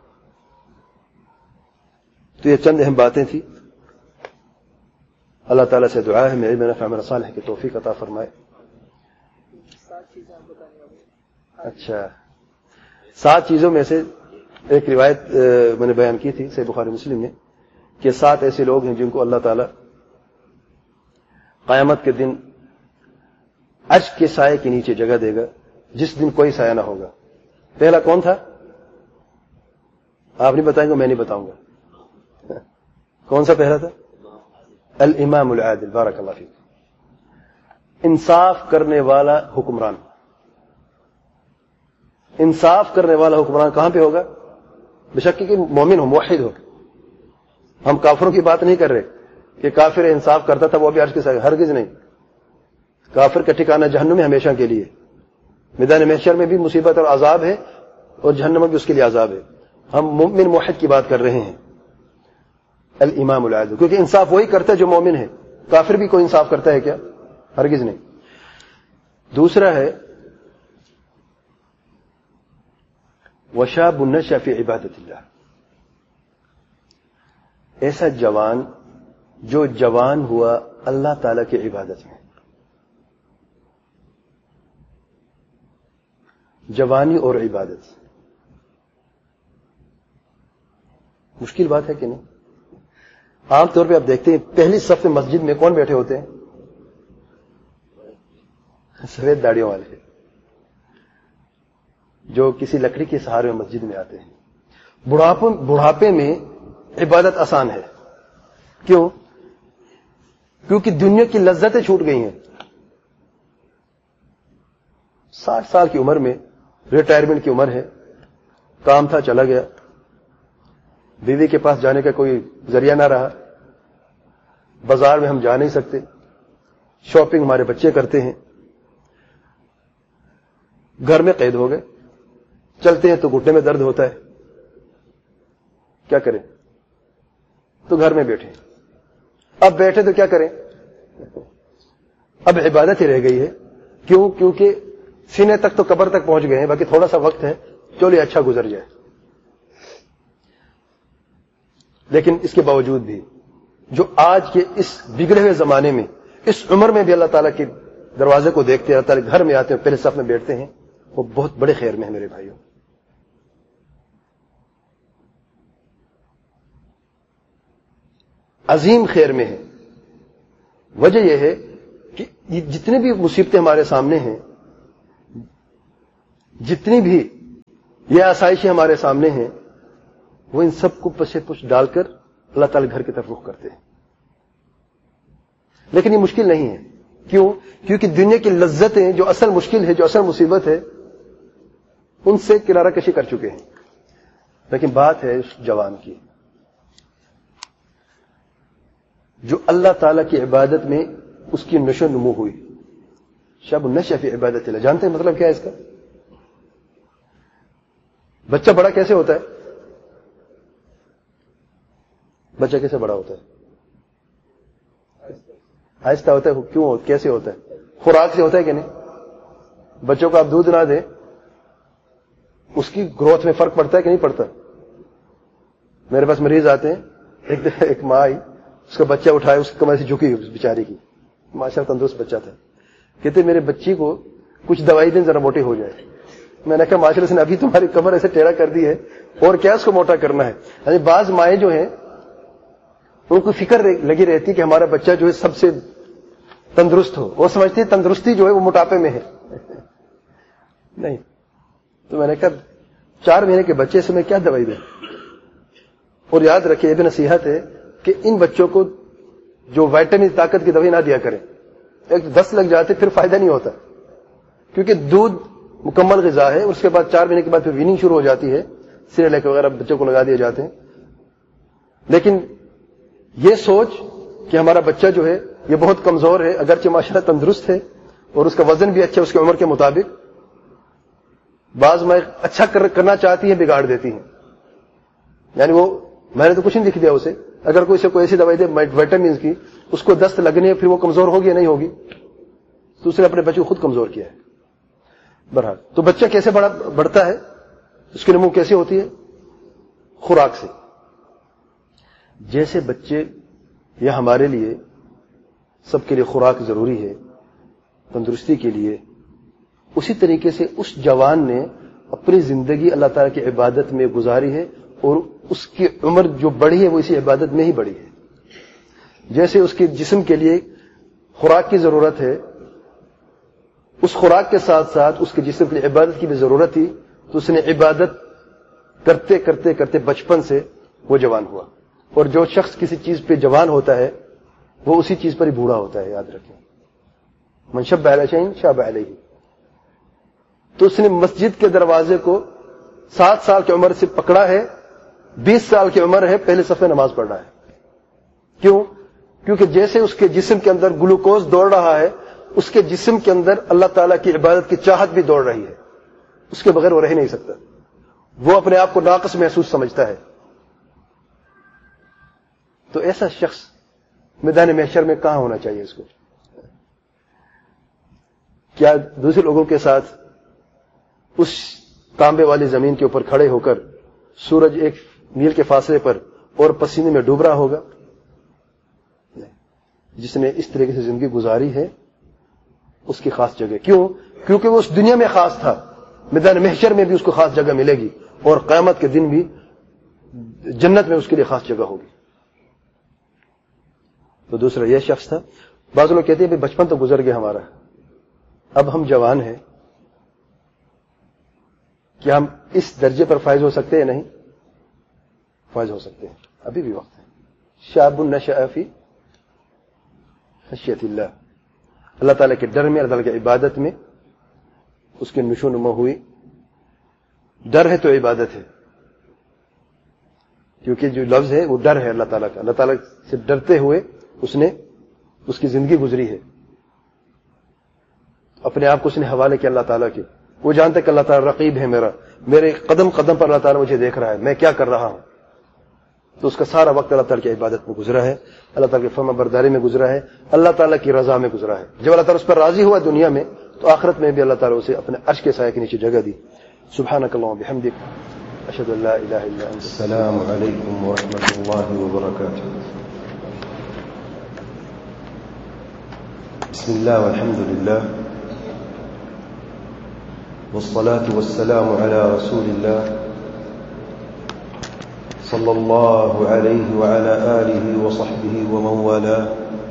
تو یہ چند اہم باتیں تھیں. اللہ تعالیٰ سے دعا ہے میں علم نافع عمل صالح کی توفیق عطا فرمائے. اچھا، سات چیزوں میں سے ایک روایت میں نے بیان کی تھی صحیح بخاری مسلم میں کہ سات ایسے لوگ ہیں جن کو اللہ تعالیٰ قیامت کے دن عرش کے سائے کے نیچے جگہ دے گا جس دن کوئی سایہ نہ ہوگا. پہلا کون تھا؟ آپ نہیں بتائیں گے، میں نہیں بتاؤں گا. کون سا پہلا تھا؟ الامام العادل. بارک اللہ فیک. انصاف کرنے والا حکمران. انصاف کرنے والا حکمران کہاں پہ ہوگا؟ بے شک کہ مومن ہو، موحد ہو. ہم کافروں کی بات نہیں کر رہے کہ کافر انصاف کرتا تھا وہ بھی عرش کے سائے، ہرگز نہیں. کافر کا ٹھکانہ جہنم میں ہمیشہ کے لیے. میدان محشر میں بھی مصیبت اور عذاب ہے اور جہنم میں بھی اس کے لیے عذاب ہے. ہم مومن موحد کی بات کر رہے ہیں. الامام العادل، کیونکہ انصاف وہی کرتا ہے جو مومن ہے. کافر بھی کوئی انصاف کرتا ہے کیا؟ ہرگز نہیں. دوسرا ہے وشاب نشأ فی عبادت اللہ. ایسا جوان جو جوان ہوا اللہ تعالی کی عبادت میں. جوانی اور عبادت مشکل بات ہے کہ نہیں؟ عام طور پہ آپ دیکھتے ہیں پہلی صف میں مسجد میں کون بیٹھے ہوتے ہیں؟ سفید داڑیوں والے جو کسی لکڑی کے سہارے میں مسجد میں آتے ہیں. بڑھاپے بڑھاپے میں عبادت آسان ہے. کیوں؟ کیونکہ دنیا کی لذتیں چھوٹ گئی ہیں. ساٹھ سال کی عمر میں ریٹائرمنٹ کی عمر ہے، کام تھا چلا گیا، بیوی کے پاس جانے کا کوئی ذریعہ نہ رہا، بازار میں ہم جا نہیں سکتے، شاپنگ ہمارے بچے کرتے ہیں، گھر میں قید ہو گئے، چلتے ہیں تو گھٹنے میں درد ہوتا ہے، کیا کریں؟ تو گھر میں بیٹھے. اب بیٹھے تو کیا کریں؟ اب عبادت ہی رہ گئی ہے. کیوں؟ کیونکہ سینے تک تو قبر تک پہنچ گئے ہیں، باقی تھوڑا سا وقت ہے، چلو اچھا گزر جائے. لیکن اس کے باوجود بھی جو آج کے اس بگڑے ہوئے زمانے میں اس عمر میں بھی اللہ تعالیٰ کے دروازے کو دیکھتے ہیں، اللہ تعالیٰ گھر میں آتے ہیں، پہلے صف میں بیٹھتے ہیں، وہ بہت بڑے خیر میں ہے میرے بھائیوں. عظیم خیر میں ہے. وجہ یہ ہے کہ جتنی بھی مصیبتیں ہمارے سامنے ہیں، جتنی بھی یہ آسائشیں ہمارے سامنے ہیں، وہ ان سب کو پسے پش ڈال کر اللہ تعالی گھر کی طرف رخ کرتے ہیں. لیکن یہ مشکل نہیں ہے. کیوں؟ کیونکہ دنیا کی لذتیں جو اصل مشکل ہے، جو اصل مصیبت ہے، ان سے کنارہ کشی کر چکے ہیں. لیکن بات ہے اس جوان کی جو اللہ تعالیٰ کی عبادت میں اس کی نشو نمو ہوئی. شب النشأ فی عبادت اللہ، جانتے ہیں مطلب کیا ہے اس کا؟ بچہ بڑا کیسے ہوتا ہے؟ بچہ کیسے بڑا ہوتا ہے؟ آہستہ ہوتا ہے. کیوں؟ کیسے ہوتا ہے؟ خوراک سے ہوتا ہے کہ نہیں؟ بچوں کو آپ دودھ نہ دیں، اس کی گروتھ میں فرق پڑتا ہے کہ نہیں پڑتا؟ میرے پاس مریض آتے ہیں، ایک دفعہ ایک ماں آئی، اس کا بچہ اٹھایا، اس کی کمر سے جھکی اس بیچاری کی، ماشاءاللہ تندرست بچہ تھا. کہتے میرے بچی کو کچھ دوائی دیں ذرا موٹے ہو جائے. میں نے کہا ماشاءاللہ سے نے ابھی تمہاری کمر ایسے ٹیڑھا کر دی ہے، اور کیا اس کو موٹا کرنا ہے؟ یعنی بعض مائیں جو ہیں ان کو فکر لگی رہتی کہ ہمارا بچہ جو ہے سب سے تندرست ہو. وہ سمجھتی ہے تندرستی جو ہے وہ موٹاپے میں ہے. نہیں. تو میں نے کہا چار مہینے کے بچے سے میں کیا دوائی دیں؟ اور یاد رکھیں یہ بھی نصیحت ہے کہ ان بچوں کو جو وائٹامن طاقت کی دوائی نہ دیا کریں. ایک دس لگ جاتے پھر فائدہ نہیں ہوتا، کیونکہ دودھ مکمل غذا ہے. اس کے بعد چار مہینے کے بعد پھر ویننگ شروع ہو جاتی ہے، سیریلک وغیرہ بچوں کو لگا دیے جاتے ہیں. لیکن یہ سوچ کہ ہمارا بچہ جو ہے یہ بہت کمزور ہے، اگرچہ ماشاءاللہ تندرست ہے اور اس کا وزن بھی اچھا ہے اس کی عمر کے مطابق، بعض میں اچھا کرنا چاہتی ہیں بگاڑ دیتی ہیں. یعنی وہ میں نے تو کچھ نہیں لکھ دیا اسے، اگر کوئی سے کوئی ایسی دوائی دے وائٹامنز کی، اس کو دست لگنے پھر وہ کمزور ہوگی یا نہیں ہوگی، تو اس نے اپنے بچے کو خود کمزور کیا ہے. بہرحال تو بچہ کیسے بڑا بڑھتا ہے، اس کی نمو کیسے ہوتی ہے؟ خوراک سے. جیسے بچے یا ہمارے لیے سب کے لیے خوراک ضروری ہے تندرستی کے لیے، اسی طریقے سے اس جوان نے اپنی زندگی اللہ تعالیٰ کی عبادت میں گزاری ہے، اور اس کی عمر جو بڑھی ہے وہ اسی عبادت میں ہی بڑھی ہے. جیسے اس کے جسم کے لیے خوراک کی ضرورت ہے، اس خوراک کے ساتھ ساتھ اس کے جسم کے لیے عبادت کی بھی ضرورت تھی، تو اس نے عبادت کرتے کرتے کرتے بچپن سے وہ جوان ہوا. اور جو شخص کسی چیز پہ جوان ہوتا ہے وہ اسی چیز پر ہی بوڑھا ہوتا ہے. یاد رکھیں من شب علی شیء شاب علیہ. تو اس نے مسجد کے دروازے کو سات سال کی عمر سے پکڑا ہے، بیس سال کی عمر ہے پہلے صف میں نماز پڑھ رہا ہے. کیوں؟ کیونکہ جیسے اس کے جسم کے اندر گلوکوز دوڑ رہا ہے، اس کے جسم کے اندر اللہ تعالیٰ کی عبادت کی چاہت بھی دوڑ رہی ہے. اس کے بغیر وہ رہ نہیں سکتا. وہ اپنے آپ کو ناقص محسوس سمجھتا ہے. تو ایسا شخص میدان محشر میں کہاں ہونا چاہیے؟ اس کو کیا دوسرے لوگوں کے ساتھ اس تانبے والی زمین کے اوپر کھڑے ہو کر سورج ایک میل کے فاصلے پر اور پسینے میں ڈوب رہا ہوگا؟ جس نے اس طریقے سے زندگی گزاری ہے اس کی خاص جگہ. کیوں؟ کیونکہ وہ اس دنیا میں خاص تھا، میدان محشر میں بھی اس کو خاص جگہ ملے گی، اور قیامت کے دن بھی جنت میں اس کے لیے خاص جگہ ہوگی. تو دوسرا یہ شخص تھا. بعض لوگ کہتے ہیں بچپن تو گزر گیا ہمارا، اب ہم جوان ہیں، کیا ہم اس درجے پر فائز ہو سکتے ہیں؟ نہیں فائز ہو سکتے ہیں، ابھی بھی وقت ہے. شاب نشأ فی خشیت اللہ، اللہ تعالیٰ کے ڈر میں، اللہ تعالیٰ کی عبادت میں اس کی نشو نما ہوئی. ڈر ہے تو عبادت ہے، کیونکہ جو لفظ ہے وہ ڈر ہے اللہ تعالیٰ کا. اللہ تعالیٰ سے ڈرتے ہوئے اس نے اس کی زندگی گزری ہے. اپنے آپ کو اس نے حوالے کیا اللہ تعالیٰ کے. وہ جانتا ہے کہ اللہ تعالیٰ رقیب ہے میرا، میرے قدم قدم پر اللہ تعالیٰ مجھے دیکھ رہا ہے میں کیا کر رہا ہوں. تو اس کا سارا وقت اللہ تعالیٰ کی عبادت میں گزرا ہے، اللہ تعالیٰ کی فرما برداری میں گزرا ہے، اللہ تعالیٰ کی رضا میں گزرا ہے. جب اللہ تعالیٰ اس پر راضی ہوا دنیا میں، تو آخرت میں بھی اللہ تعالیٰ اسے اپنے عرش کے سائے کے نیچے جگہ دی. سبحانک اللہم بحمدک، اشہد ان لا الہ الا انت. السلام علیکم ورحمۃ اللہ وبرکاتہ. بسم اللہ والحمد للہ والصلاة والسلام على رسول الله صلى الله عليه وعلى آله وصحبه ومن والاه.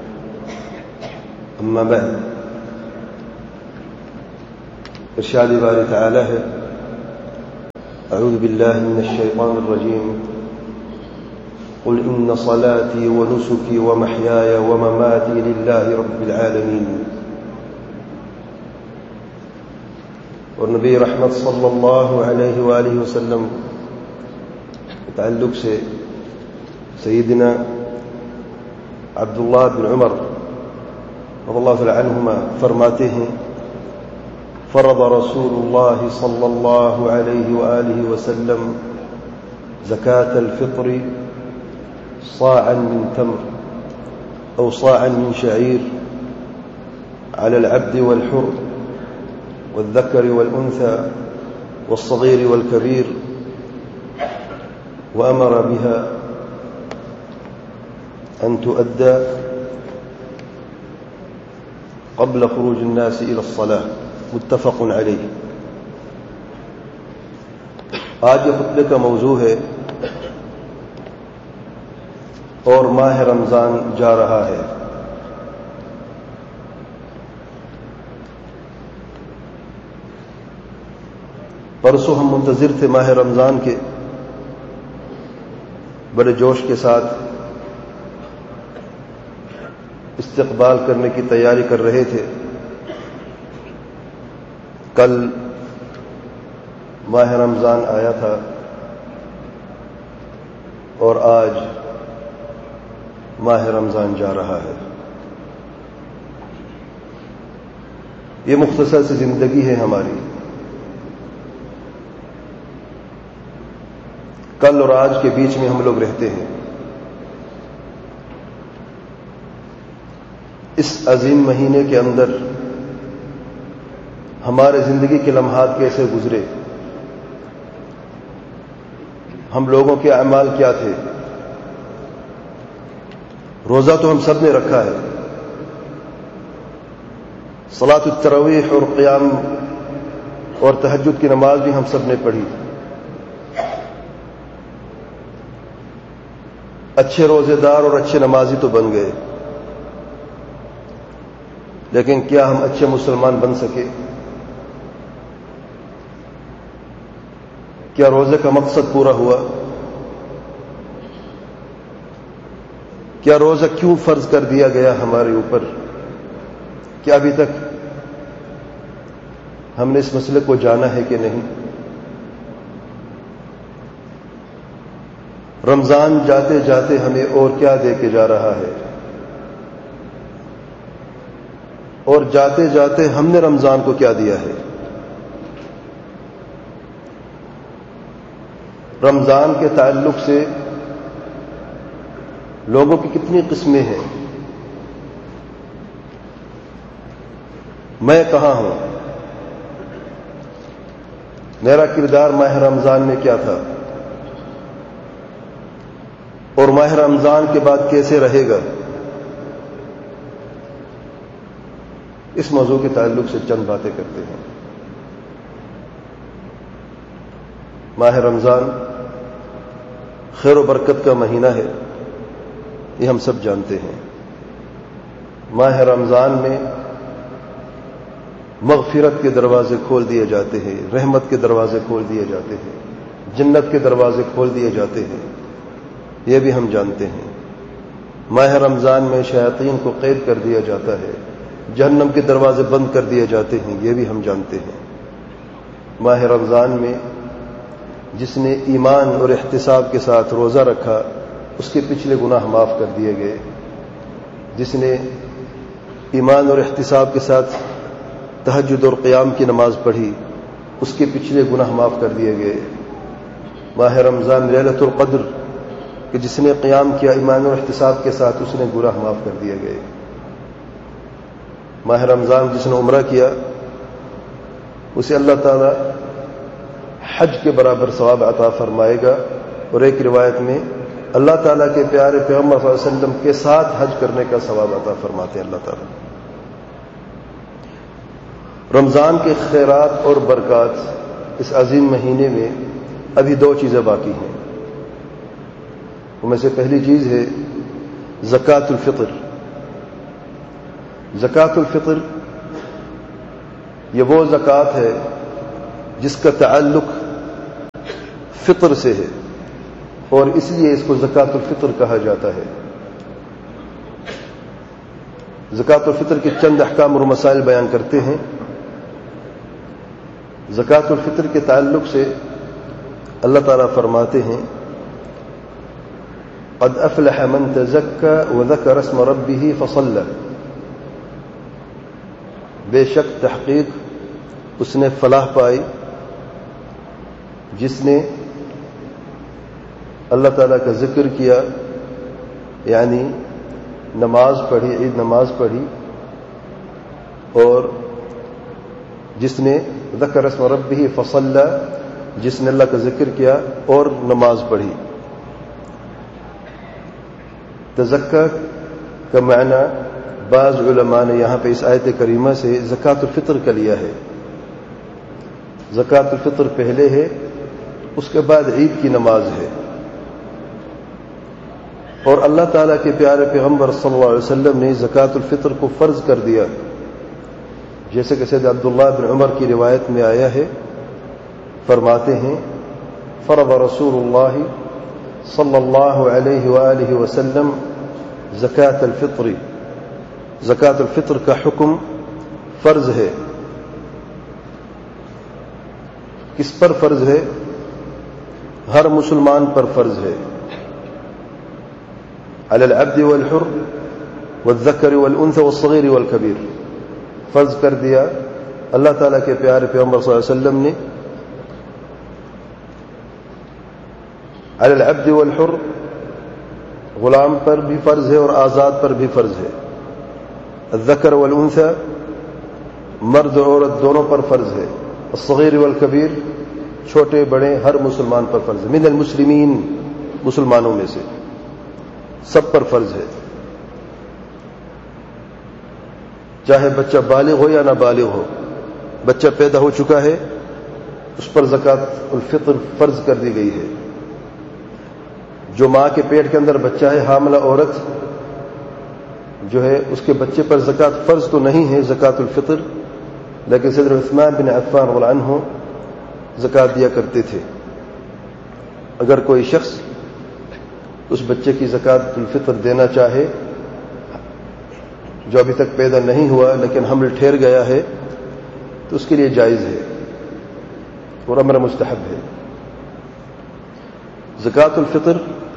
أما بعد، ارشاد باری تعالی ہے أعوذ بالله من الشيطان الرجيم قل إن صلاتي ونسكي ومحياي ومماتي لله رب العالمين. اور نبی رحمت صلی اللہ علیہ وآلہ وسلم تعلق سے سیدنا عبداللہ بن عمر رضی اللہ تعالی عنہما فرماتے ہیں فرض رسول اللہ صلی اللہ علیہ وآلہ وسلم زکاة الفطر صاعا من تمر أو صاعا من شعير على العبد والحر والذكر والأنثى والصغير والكبير، وأمر بها أن تؤدى قبل خروج الناس إلى الصلاة. متفق علیہ. آج کے خطبے کا موضوع ہے اور ماہ رمضان جا رہا ہے. پرسوں ہم منتظر تھے ماہ رمضان کے، بڑے جوش کے ساتھ استقبال کرنے کی تیاری کر رہے تھے. کل ماہ رمضان آیا تھا اور آج ماہ رمضان جا رہا ہے. یہ مختصر سی زندگی ہے ہماری. کل اور آج کے بیچ میں ہم لوگ رہتے ہیں. اس عظیم مہینے کے اندر ہمارے زندگی کے لمحات کیسے گزرے، ہم لوگوں کے اعمال کیا تھے. روزہ تو ہم سب نے رکھا ہے، صلاۃ التراویح اور قیام اور تہجد کی نماز بھی ہم سب نے پڑھی. اچھے روزے دار اور اچھے نمازی تو بن گئے، لیکن کیا ہم اچھے مسلمان بن سکے؟ کیا روزے کا مقصد پورا ہوا؟ کیا روزہ کیوں فرض کر دیا گیا ہمارے اوپر؟ کیا ابھی تک ہم نے اس مسئلے کو جانا ہے کہ نہیں؟ رمضان جاتے جاتے ہمیں اور کیا دے کے جا رہا ہے، اور جاتے جاتے ہم نے رمضان کو کیا دیا ہے؟ رمضان کے تعلق سے لوگوں کی کتنی قسمیں ہیں. میں کہاں ہوں؟ میرا کردار ماہ رمضان میں کیا تھا اور ماہ رمضان کے بعد کیسے رہے گا؟ اس موضوع کے تعلق سے چند باتیں کرتے ہیں. ماہ رمضان خیر و برکت کا مہینہ ہے، یہ ہم سب جانتے ہیں. ماہ رمضان میں مغفرت کے دروازے کھول دیے جاتے ہیں، رحمت کے دروازے کھول دیے جاتے ہیں، جنت کے دروازے کھول دیے جاتے ہیں، یہ بھی ہم جانتے ہیں. ماہ رمضان میں شیاطین کو قید کر دیا جاتا ہے، جہنم کے دروازے بند کر دیے جاتے ہیں، یہ بھی ہم جانتے ہیں. ماہ رمضان میں جس نے ایمان اور احتساب کے ساتھ روزہ رکھا اس کے پچھلے گناہ معاف کر دیے گئے. جس نے ایمان اور احتساب کے ساتھ تہجد اور قیام کی نماز پڑھی اس کے پچھلے گناہ معاف کر دیے گئے. ماہ رمضان لیلۃ القدر کہ جس نے قیام کیا ایمان اور احتساب کے ساتھ اس نے گناہ معاف کر دیے گئے. ماہ رمضان جس نے عمرہ کیا اسے اللہ تعالی حج کے برابر ثواب عطا فرمائے گا. اور ایک روایت میں اللہ تعالیٰ کے پیارے پیغمبر صلی اللہ علیہ وسلم کے ساتھ حج کرنے کا ثواب عطا فرماتے ہیں اللہ تعالیٰ. رمضان کے خیرات اور برکات اس عظیم مہینے میں ابھی دو چیزیں باقی ہیں. ان میں سے پہلی چیز ہے زکوٰۃ الفطر. زکوٰۃ الفطر یہ وہ زکوٰۃ ہے جس کا تعلق فطر سے ہے اور اس لیے اس کو زکات الفطر کہا جاتا ہے. زکات الفطر کے چند احکام اور مسائل بیان کرتے ہیں. زکات الفطر کے تعلق سے اللہ تعالیٰ فرماتے ہیں قد افلح من تزکا وذکر اسم ربہ فصلی، بے شک تحقیق اس نے فلاح پائی جس نے اللہ تعالیٰ کا ذکر کیا، یعنی نماز پڑھی، عید نماز پڑھی، اور جس نے ذکر اسم ربہ فصلی، جس نے اللہ کا ذکر کیا اور نماز پڑھی. تزکا کا معنی بعض علماء نے یہاں پہ اس آیت کریمہ سے زکات الفطر کا لیا ہے. زکات الفطر پہلے ہے، اس کے بعد عید کی نماز ہے. اور اللہ تعالیٰ کے پیارے پیغمبر صلی اللہ علیہ وسلم نے زکات الفطر کو فرض کر دیا، جیسے کہ سید عبداللہ بن عمر کی روایت میں آیا ہے. فرماتے ہیں فرض رسول اللہ صلی اللہ علیہ وآلہ وسلم زکات الفطر، زکات الفطر کا حکم فرض ہے. کس پر فرض ہے؟ ہر مسلمان پر فرض ہے. علی العبد والحر والذکر والانثى والصغیر والکبیر، فرض کر دیا اللہ تعالیٰ کے پیارے پیغمبر صلی اللہ علیہ وسلم نے. علی العبد والحر، غلام پر بھی فرض ہے اور آزاد پر بھی فرض ہے. الذکر والانثى، مرد اور عورت دونوں پر فرض ہے. الصغیر والکبیر، چھوٹے بڑے ہر مسلمان پر فرض ہے. من المسلمین، مسلمانوں میں سے سب پر فرض ہے، چاہے بچہ بالغ ہو یا نہ بالغ ہو. بچہ پیدا ہو چکا ہے اس پر زکات الفطر فرض کر دی گئی ہے. جو ماں کے پیٹ کے اندر بچہ ہے، حاملہ عورت جو ہے، اس کے بچے پر زکات فرض تو نہیں ہے زکات الفطر، لیکن سیدنا عثمان بن عفان رضی اللہ عنہ زکات دیا کرتے تھے. اگر کوئی شخص اس بچے کی زکات الفطر دینا چاہے جو ابھی تک پیدا نہیں ہوا لیکن حمل ٹھہر گیا ہے تو اس کے لیے جائز ہے اور امر مستحب ہے. زکات الفطر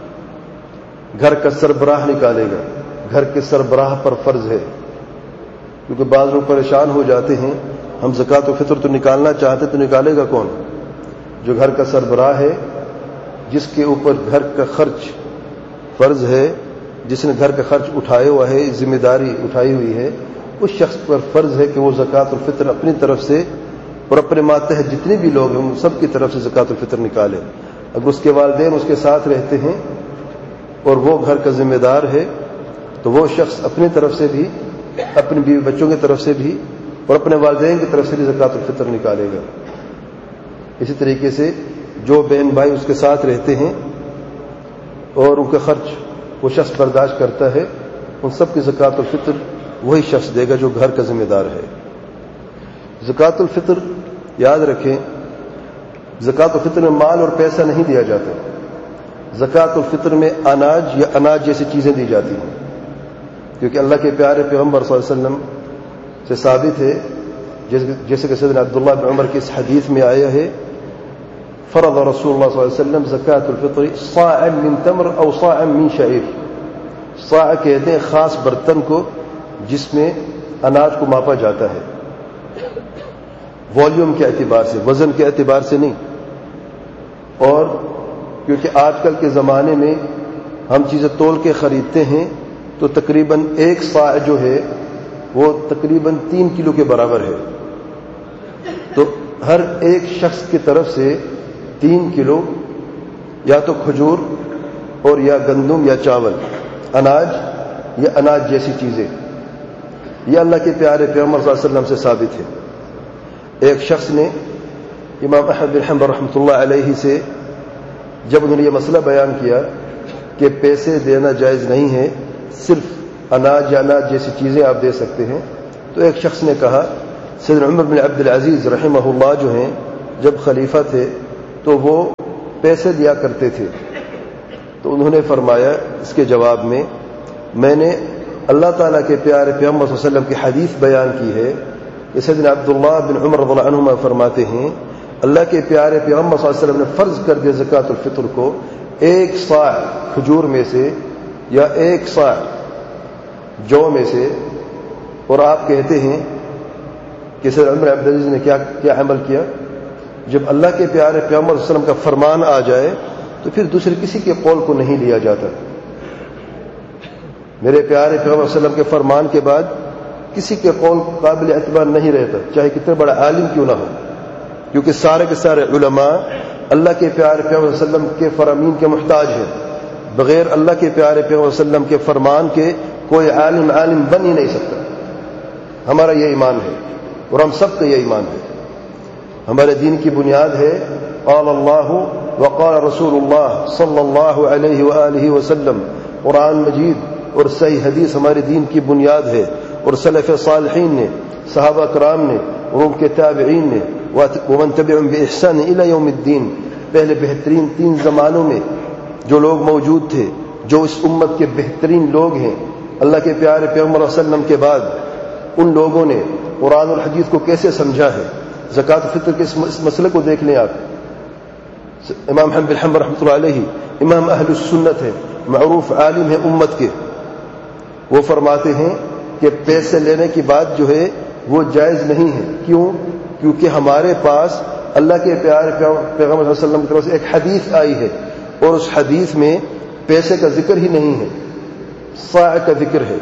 گھر کا سربراہ نکالے گا، گھر کے سربراہ پر فرض ہے. کیونکہ بعض لوگ پریشان ہو جاتے ہیں، ہم زکات الفطر تو نکالنا چاہتے تو نکالے گا کون؟ جو گھر کا سربراہ ہے، جس کے اوپر گھر کا خرچ فرض ہے، جس نے گھر کا خرچ اٹھایا ہوا ہے، ذمہ داری اٹھائی ہوئی ہے، اس شخص پر فرض ہے کہ وہ زکات الفطر اپنی طرف سے اور اپنے ماتحت جتنے بھی لوگ ہیں ان سب کی طرف سے زکات الفطر نکالے. اگر اس کے والدین اس کے ساتھ رہتے ہیں اور وہ گھر کا ذمہ دار ہے تو وہ شخص اپنی طرف سے بھی، اپنے بیوی بچوں کی طرف سے بھی اور اپنے والدین کی طرف سے بھی زکات الفطر نکالے گا. اسی طریقے سے جو بہن بھائی اس کے ساتھ رہتے ہیں اور ان کا خرچ وہ شخص برداشت کرتا ہے، ان سب کی زکات الفطر وہی شخص دے گا جو گھر کا ذمہ دار ہے. زکات الفطر یاد رکھیں، زکات الفطر میں مال اور پیسہ نہیں دیا جاتا. زکات الفطر میں اناج یا اناج جیسی چیزیں دی جاتی ہیں، کیونکہ اللہ کے پیارے پیغمبر صلی اللہ علیہ وسلم سے ثابت ہے، جیسے کہ سیدنا عبداللہ بن عمر کی اس حدیث میں آیا ہے فرض رسول اللہ صلی اللہ علیہ وسلم زکات الفطر صاع من تمر او صاع من شعیر. صاع کہتے ہیں خاص برتن کو جس میں اناج کو ماپا جاتا ہے، والیوم کے اعتبار سے، وزن کے اعتبار سے نہیں. اور کیونکہ آج کل کے زمانے میں ہم چیزیں تول کے خریدتے ہیں تو تقریباً ایک صاع جو ہے وہ تقریباً تین کلو کے برابر ہے. تو ہر ایک شخص کی طرف سے تین کلو یا تو کھجور اور یا گندم یا چاول، اناج یا اناج جیسی چیزیں، یہ اللہ کے پیارے پیغمبر صلی اللہ علیہ وسلم سے ثابت ہے. ایک شخص نے امام احمد بن حنبل رحمۃ اللہ علیہ سے جب انہوں نے یہ مسئلہ بیان کیا کہ پیسے دینا جائز نہیں ہے، صرف اناج یا اناج جیسی چیزیں آپ دے سکتے ہیں، تو ایک شخص نے کہا، سیدنا عمر بن عبد العزیز رحمہ اللہ جو ہیں جب خلیفہ تھے تو وہ پیسے دیا کرتے تھے؟ تو انہوں نے فرمایا اس کے جواب میں، میں نے اللہ تعالیٰ کے پیارے پیغمبر صلی اللہ علیہ وسلم کی حدیث بیان کی ہے کہ سیدنا عبداللہ بن عمر رضی اللہ عنہما فرماتے ہیں اللہ کے پیارے پیغمبر صلی اللہ علیہ وسلم نے فرض کر دیا زکوٰۃ الفطر کو ایک صاع کھجور میں سے یا ایک صاع جو میں سے، اور آپ کہتے ہیں کہ سیدنا عمر عبد العزیز نے کیا کیا عمل کیا؟ جب اللہ کے پیارے پیغمبر صلی اللہ علیہ وسلم کا فرمان آ جائے تو پھر دوسرے کسی کے قول کو نہیں لیا جاتا۔ میرے پیارے پیغمبر صلی اللہ علیہ وسلم کے فرمان کے بعد کسی کے قول قابل اعتبار نہیں رہتا، چاہے کتنا بڑا عالم کیوں نہ ہو، کیونکہ سارے کے سارے علماء اللہ کے پیارے پیغمبر صلی اللہ علیہ وسلم کے فرامین کے محتاج ہیں۔ بغیر اللہ کے پیارے پیغمبر صلی اللہ علیہ وسلم کے فرمان کے کوئی عالم عالم بن ہی نہیں سکتا۔ ہمارا یہ ایمان ہے اور ہم سب کا یہ ایمان ہے۔ ہمارے دین کی بنیاد ہے قال اللہ وقال رسول اللہ صلی اللہ علیہ وآلہ وسلم، قرآن مجید اور صحیح حدیث ہمارے دین کی بنیاد ہے، اور سلف صالحین نے، صحابہ کرام نے اور ان کے تابعین نے ومن تبعهم بإحسان إلى يوم الدین، پہلے بہترین تین زمانوں میں جو لوگ موجود تھے، جو اس امت کے بہترین لوگ ہیں، اللہ کے پیارے پیغمبر صلی اللہ علیہ وسلم کے بعد ان لوگوں نے قرآن اور حدیث کو کیسے سمجھا ہے۔ زکوٰۃ الفطر کے اس مسئلے کو دیکھ لیں آپ، امام احمد بن حنبل رحمۃ اللہ علیہ امام اہل السنت ہے، معروف عالم ہے امت کے، وہ فرماتے ہیں کہ پیسے لینے کی بات جو ہے وہ جائز نہیں ہے۔ کیوں؟ کیونکہ ہمارے پاس اللہ کے پیارے پیغمبر صلی اللہ علیہ وسلم کی طرف سے ایک حدیث آئی ہے اور اس حدیث میں پیسے کا ذکر ہی نہیں ہے، صاع کا ذکر ہے۔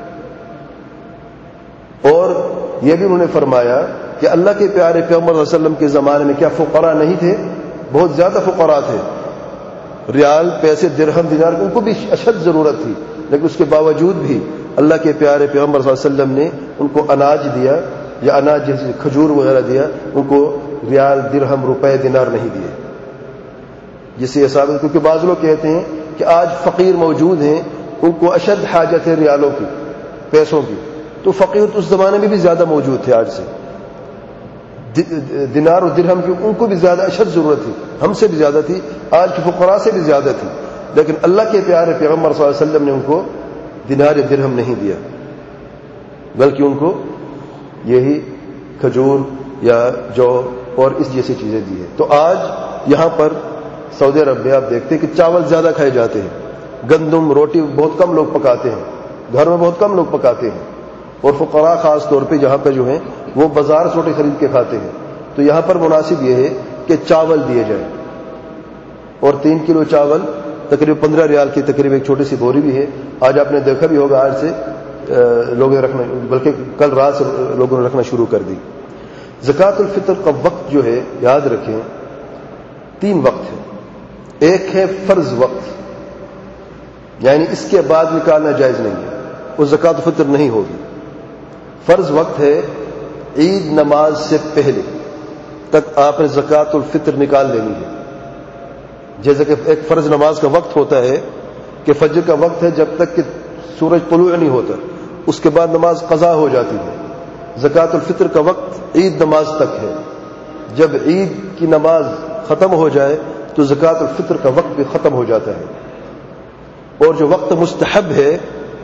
اور یہ بھی انہوں نے فرمایا کہ اللہ کے پیارے پیغمبر صلی اللہ علیہ وسلم کے زمانے میں کیا فقراء نہیں تھے؟ بہت زیادہ فقراء تھے، ریال، پیسے، درہم، دینار، ان کو بھی اشد ضرورت تھی، لیکن اس کے باوجود بھی اللہ کے پیارے پیغمبر صلی اللہ علیہ وسلم نے ان کو اناج دیا، یا اناج جیسے کھجور وغیرہ دیا، ان کو ریال، درہم، روپے، دینار نہیں دیے، جس سے یہ ثابت، کیونکہ بعض لوگ کہتے ہیں کہ آج فقیر موجود ہیں، ان کو اشد حاجت ہے ریالوں کی، پیسوں کی، تو فقیر تو اس زمانے میں بھی زیادہ موجود تھے آج سے، دینار اور درہم کی ان کو بھی زیادہ اشد ضرورت تھی، ہم سے بھی زیادہ تھی، آج کے فقراء سے بھی زیادہ تھی، لیکن اللہ کے پیارے پیغمبر صلی اللہ علیہ وسلم نے ان کو دینار یا درہم نہیں دیا، بلکہ ان کو یہی کھجور یا جو اور اس جیسی چیزیں دی ہیں۔ تو آج یہاں پر سعودی عرب میں آپ دیکھتے ہیں کہ چاول زیادہ کھائے جاتے ہیں، گندم، روٹی بہت کم لوگ پکاتے ہیں، گھر میں بہت کم لوگ پکاتے ہیں، اور فقراء خاص طور پہ جہاں پہ جو ہیں وہ بازار سے روٹی خرید کے کھاتے ہیں۔ تو یہاں پر مناسب یہ ہے کہ چاول دیے جائیں، اور تین کلو چاول تقریباً پندرہ ریال کی تقریباً ایک چھوٹی سی بوری بھی ہے۔ آج آپ نے دیکھا بھی ہوگا، آج سے لوگوں نے رکھنا، بلکہ کل رات سے لوگوں نے رکھنا شروع کر دی۔ زکوٰۃ الفطر کا وقت جو ہے یاد رکھیں تین وقت ہے، ایک ہے فرض وقت، یعنی اس کے بعد نکالنا جائز نہیں ہے، وہ زکوٰۃ الفطر نہیں ہوگی۔ فرض وقت ہے عید نماز سے پہلے تک آپ نے زکوٰۃ الفطر نکال لینی ہے، جیسے کہ ایک فرض نماز کا وقت ہوتا ہے کہ فجر کا وقت ہے جب تک کہ سورج طلوع نہیں ہوتا، اس کے بعد نماز قضا ہو جاتی ہے۔ زکوٰۃ الفطر کا وقت عید نماز تک ہے، جب عید کی نماز ختم ہو جائے تو زکوٰۃ الفطر کا وقت بھی ختم ہو جاتا ہے۔ اور جو وقت مستحب ہے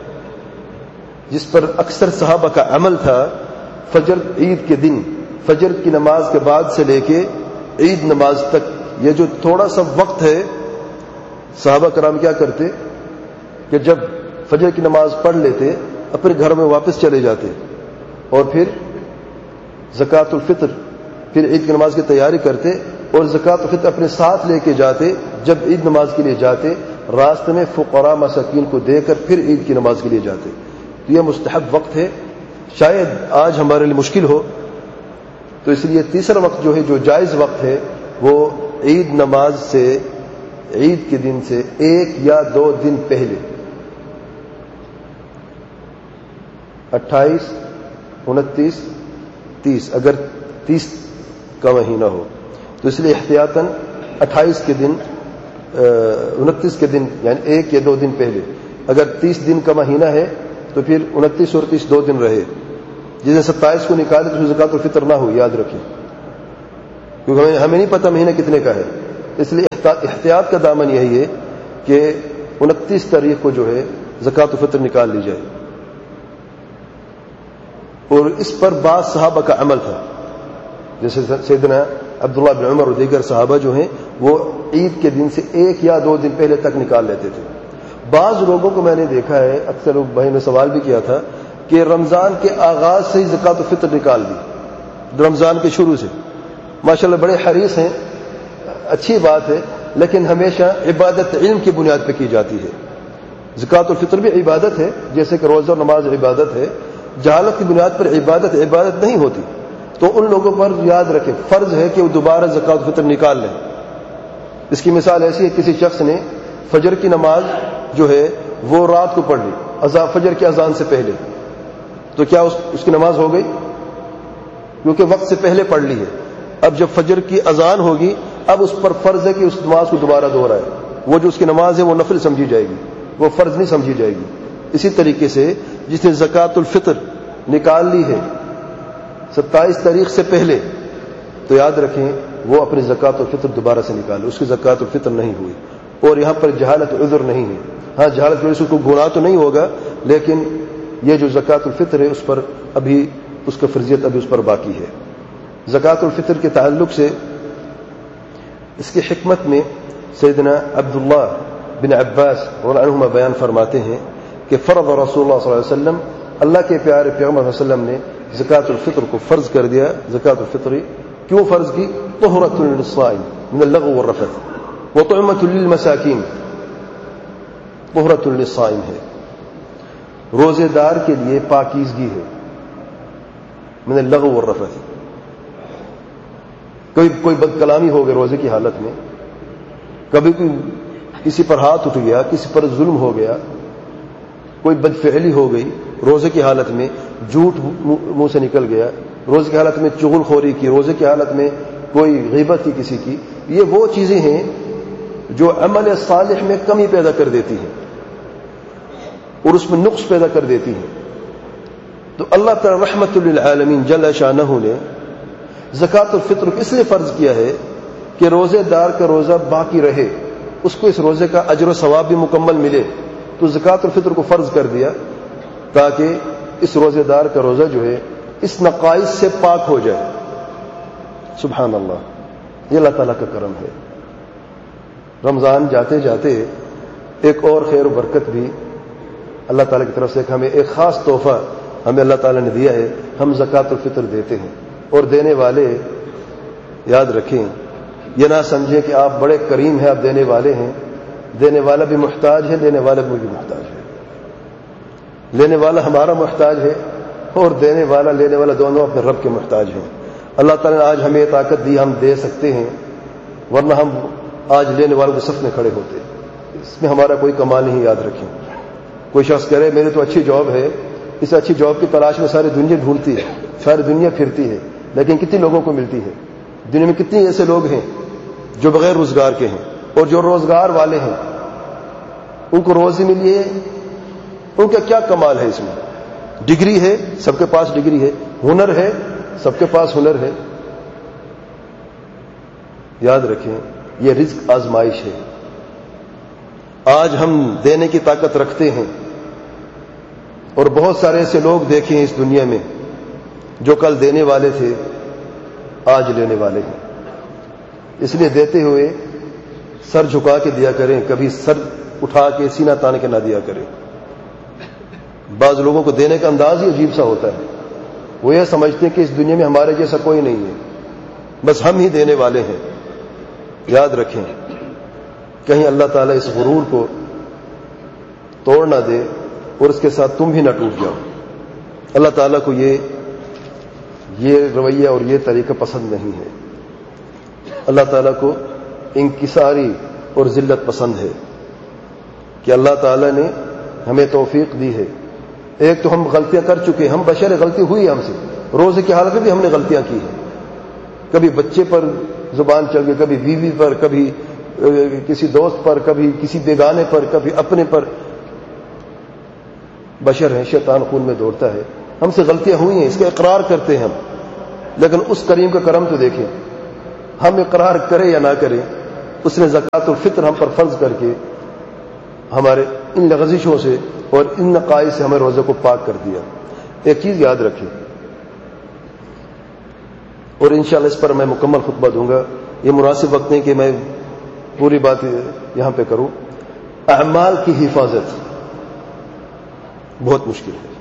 جس پر اکثر صحابہ کا عمل تھا، فجر عید کے دن، فجر کی نماز کے بعد سے لے کے عید نماز تک، یہ جو تھوڑا سا وقت ہے، صحابہ کرام کیا کرتے کہ جب فجر کی نماز پڑھ لیتے اپنے گھر میں واپس چلے جاتے، اور پھر زکوٰۃ الفطر، پھر عید کی نماز کی تیاری کرتے، اور زکوٰۃ الفطر اپنے ساتھ لے کے جاتے، جب عید نماز کے لیے جاتے راستے میں فقراء مساکین کو دے کر پھر عید کی نماز کے لیے جاتے۔ تو یہ مستحب وقت ہے، شاید آج ہمارے لیے مشکل ہو، تو اس لیے تیسرا وقت جو ہے، جو جائز وقت ہے، وہ عید نماز سے، عید کے دن سے ایک یا دو دن پہلے، اٹھائیس، انتیس، تیس، اگر تیس کا مہینہ ہو تو اس لیے احتیاطاً اٹھائیس کے دن، انتیس کے دن، یعنی ایک یا دو دن پہلے۔ اگر تیس دن کا مہینہ ہے تو پھر انتیس اور تیس دو دن رہے، جس نے ستائیس کو نکالے تو زکوٰۃ الفطر نہ ہو، یاد رکھیں، کیونکہ ہمیں نہیں پتہ مہینہ کتنے کا ہے، اس لیے احتیاط کا دامن یہی ہے کہ انتیس تاریخ کو جو ہے زکوٰۃ الفطر نکال لی جائے. اور اس پر بعض صحابہ کا عمل تھا، جیسے سیدنا عبداللہ بن عمر اور دیگر صحابہ جو ہیں وہ عید کے دن سے ایک یا دو دن پہلے تک نکال لیتے تھے. بعض لوگوں کو میں نے دیکھا ہے، اکثر بھائی نے سوال بھی کیا تھا کہ رمضان کے آغاز سے ہی زکوٰۃ الفطر نکال دی، رمضان کے شروع سے. ماشاءاللہ بڑے حریص ہیں، اچھی بات ہے، لیکن ہمیشہ عبادت علم کی بنیاد پہ کی جاتی ہے. زکوٰۃ الفطر بھی عبادت ہے، جیسے کہ روزہ اور نماز عبادت ہے. جہالت کی بنیاد پر عبادت عبادت نہیں ہوتی. تو ان لوگوں پر یاد رکھیں فرض ہے کہ وہ دوبارہ زکوٰۃ الفطر نکال لیں. اس کی مثال ایسی ہے، کسی شخص نے فجر کی نماز جو ہے وہ رات کو پڑھ لی اذان فجر کی اذان سے پہلے، تو کیا اس, اس کی نماز ہو گئی؟ کیونکہ وقت سے پہلے پڑھ لی ہے. اب جب فجر کی اذان ہوگی اب اس پر فرض ہے کہ اس نماز کو دوبارہ دہرائے. وہ جو اس کی نماز ہے وہ نفل سمجھی جائے گی، وہ فرض نہیں سمجھی جائے گی. اسی طریقے سے جس نے زکوٰۃ الفطر نکال لی ہے ستائیس تاریخ سے پہلے، تو یاد رکھیں وہ اپنی زکوٰۃ الفطر دوبارہ سے نکالے، اس کی زکوٰۃ الفطر نہیں ہوئی. اور یہاں پر جہالت عذر نہیں ہے. ہاں جہالت کی وجہ سے اس کو گناہ تو نہیں ہوگا، لیکن یہ جو زکوٰۃ الفطر ہے اس پر ابھی اس کا فرضیت ابھی اس پر باقی ہے. زکوٰۃ الفطر کے تعلق سے اس کی حکمت میں سیدنا عبداللہ بن عباس رضی اللہ عنہما بیان فرماتے ہیں کہ فرض رسول اللہ صلی اللہ علیہ وسلم، اللہ کے پیارے پیغمبر صلی اللہ علیہ وسلم نے زکوٰۃ الفطر کو فرض کر دیا. زکوٰۃ الفطر کیوں فرض کی؟ طہرۃ للصائم من اللغو والرفث وطعمۃ للمساکین. طہرۃ للصائم ہے، روزے دار کے لیے پاکیزگی ہے، من اللغو والرفث. کوئی کوئی بد کلامی ہو گئی روزے کی حالت میں، کبھی کوئی کسی پر ہاتھ اٹھ گیا، کسی پر ظلم ہو گیا، کوئی بدفعلی ہو گئی روزے کی حالت میں، جھوٹ منہ سے نکل گیا روزے کی حالت میں، چغل خوری کی روزے کی حالت میں، کوئی غیبت کی کسی کی، یہ وہ چیزیں ہیں جو عمل صالح میں کمی پیدا کر دیتی ہیں اور اس میں نقص پیدا کر دیتی ہیں. تو اللہ تعالی رحمت للعالمین جل شانہ نے زکوٰۃ الفطر کو اس لیے فرض کیا ہے کہ روزے دار کا روزہ باقی رہے، اس کو اس روزے کا اجر و ثواب بھی مکمل ملے. تو زکوٰۃ الفطر کو فرض کر دیا تاکہ اس روزے دار کا روزہ جو ہے اس نقائص سے پاک ہو جائے. سبحان اللہ، یہ اللہ تعالیٰ کا کرم ہے. رمضان جاتے جاتے ایک اور خیر و برکت بھی اللہ تعالیٰ کی طرف سے ہمیں ایک خاص تحفہ ہمیں اللہ تعالیٰ نے دیا ہے. ہم زکوٰۃ الفطر دیتے ہیں، اور دینے والے یاد رکھیں، یہ نہ سمجھیں کہ آپ بڑے کریم ہیں، آپ دینے والے ہیں. دینے والا بھی محتاج ہے، لینے والا بھی محتاج ہے. لینے والا ہمارا محتاج ہے اور دینے والا لینے والا دونوں اپنے رب کے محتاج ہیں. اللہ تعالیٰ نے آج ہمیں طاقت دی، ہم دے سکتے ہیں، ورنہ ہم آج لینے والوں کے صف میں کھڑے ہوتے. اس میں ہمارا کوئی کمال نہیں. یاد رکھیں، کوئی شخص کرے میری تو اچھی جاب ہے، اس اچھی جاب کی تلاش میں ساری دنیا ڈھونڈتی ہے، ساری دنیا پھرتی ہے، لیکن کتنے لوگوں کو ملتی ہے؟ دنیا میں کتنے ایسے لوگ ہیں جو بغیر روزگار کے ہیں، اور جو روزگار والے ہیں ان کو روزی ملی ہے. ان کا کیا کمال ہے اس میں؟ ڈگری ہے، سب کے پاس ڈگری ہے، ہنر ہے، سب کے پاس ہنر ہے. یاد رکھیں یہ رزق آزمائش ہے. آج ہم دینے کی طاقت رکھتے ہیں، اور بہت سارے ایسے لوگ دیکھے ہیں اس دنیا میں جو کل دینے والے تھے آج لینے والے ہیں. اس لیے دیتے ہوئے سر جھکا کے دیا کریں، کبھی سر اٹھا کے سینہ تان کے نہ دیا کریں. بعض لوگوں کو دینے کا انداز ہی عجیب سا ہوتا ہے، وہ یہ سمجھتے ہیں کہ اس دنیا میں ہمارے جیسا کوئی نہیں ہے، بس ہم ہی دینے والے ہیں. یاد رکھیں کہیں اللہ تعالیٰ اس غرور کو توڑ نہ دے اور اس کے ساتھ تم بھی نہ ٹوٹ جاؤ. اللہ تعالیٰ کو یہ یہ رویہ اور یہ طریقہ پسند نہیں ہے. اللہ تعالیٰ کو انکساری اور ذلت پسند ہے کہ اللہ تعالیٰ نے ہمیں توفیق دی ہے. ایک تو ہم غلطیاں کر چکے، ہم بشر، غلطی ہوئی ہم سے، روزے کی حالت میں بھی ہم نے غلطیاں کی ہیں. کبھی بچے پر زبان چل گئی، کبھی بیوی پر، کبھی کسی دوست پر، کبھی کسی بیگانے پر، کبھی اپنے پر. بشر ہیں، شیطان خون میں دوڑتا ہے، ہم سے غلطیاں ہوئی ہیں، اس کا اقرار کرتے ہیں ہم. لیکن اس کریم کا کرم تو دیکھیں، ہم اقرار کریں یا نہ کریں اس نے زکات الفطر ہم پر فرض کر کے ہمارے ان لغزشوں سے اور ان نقائص سے ہمیں روزے کو پاک کر دیا. ایک چیز یاد رکھیں, اور انشاءاللہ اس پر میں مکمل خطبہ دوں گا, یہ مناسب وقت نہیں کہ میں پوری بات یہاں پہ کروں. اعمال کی حفاظت بہت مشکل ہے.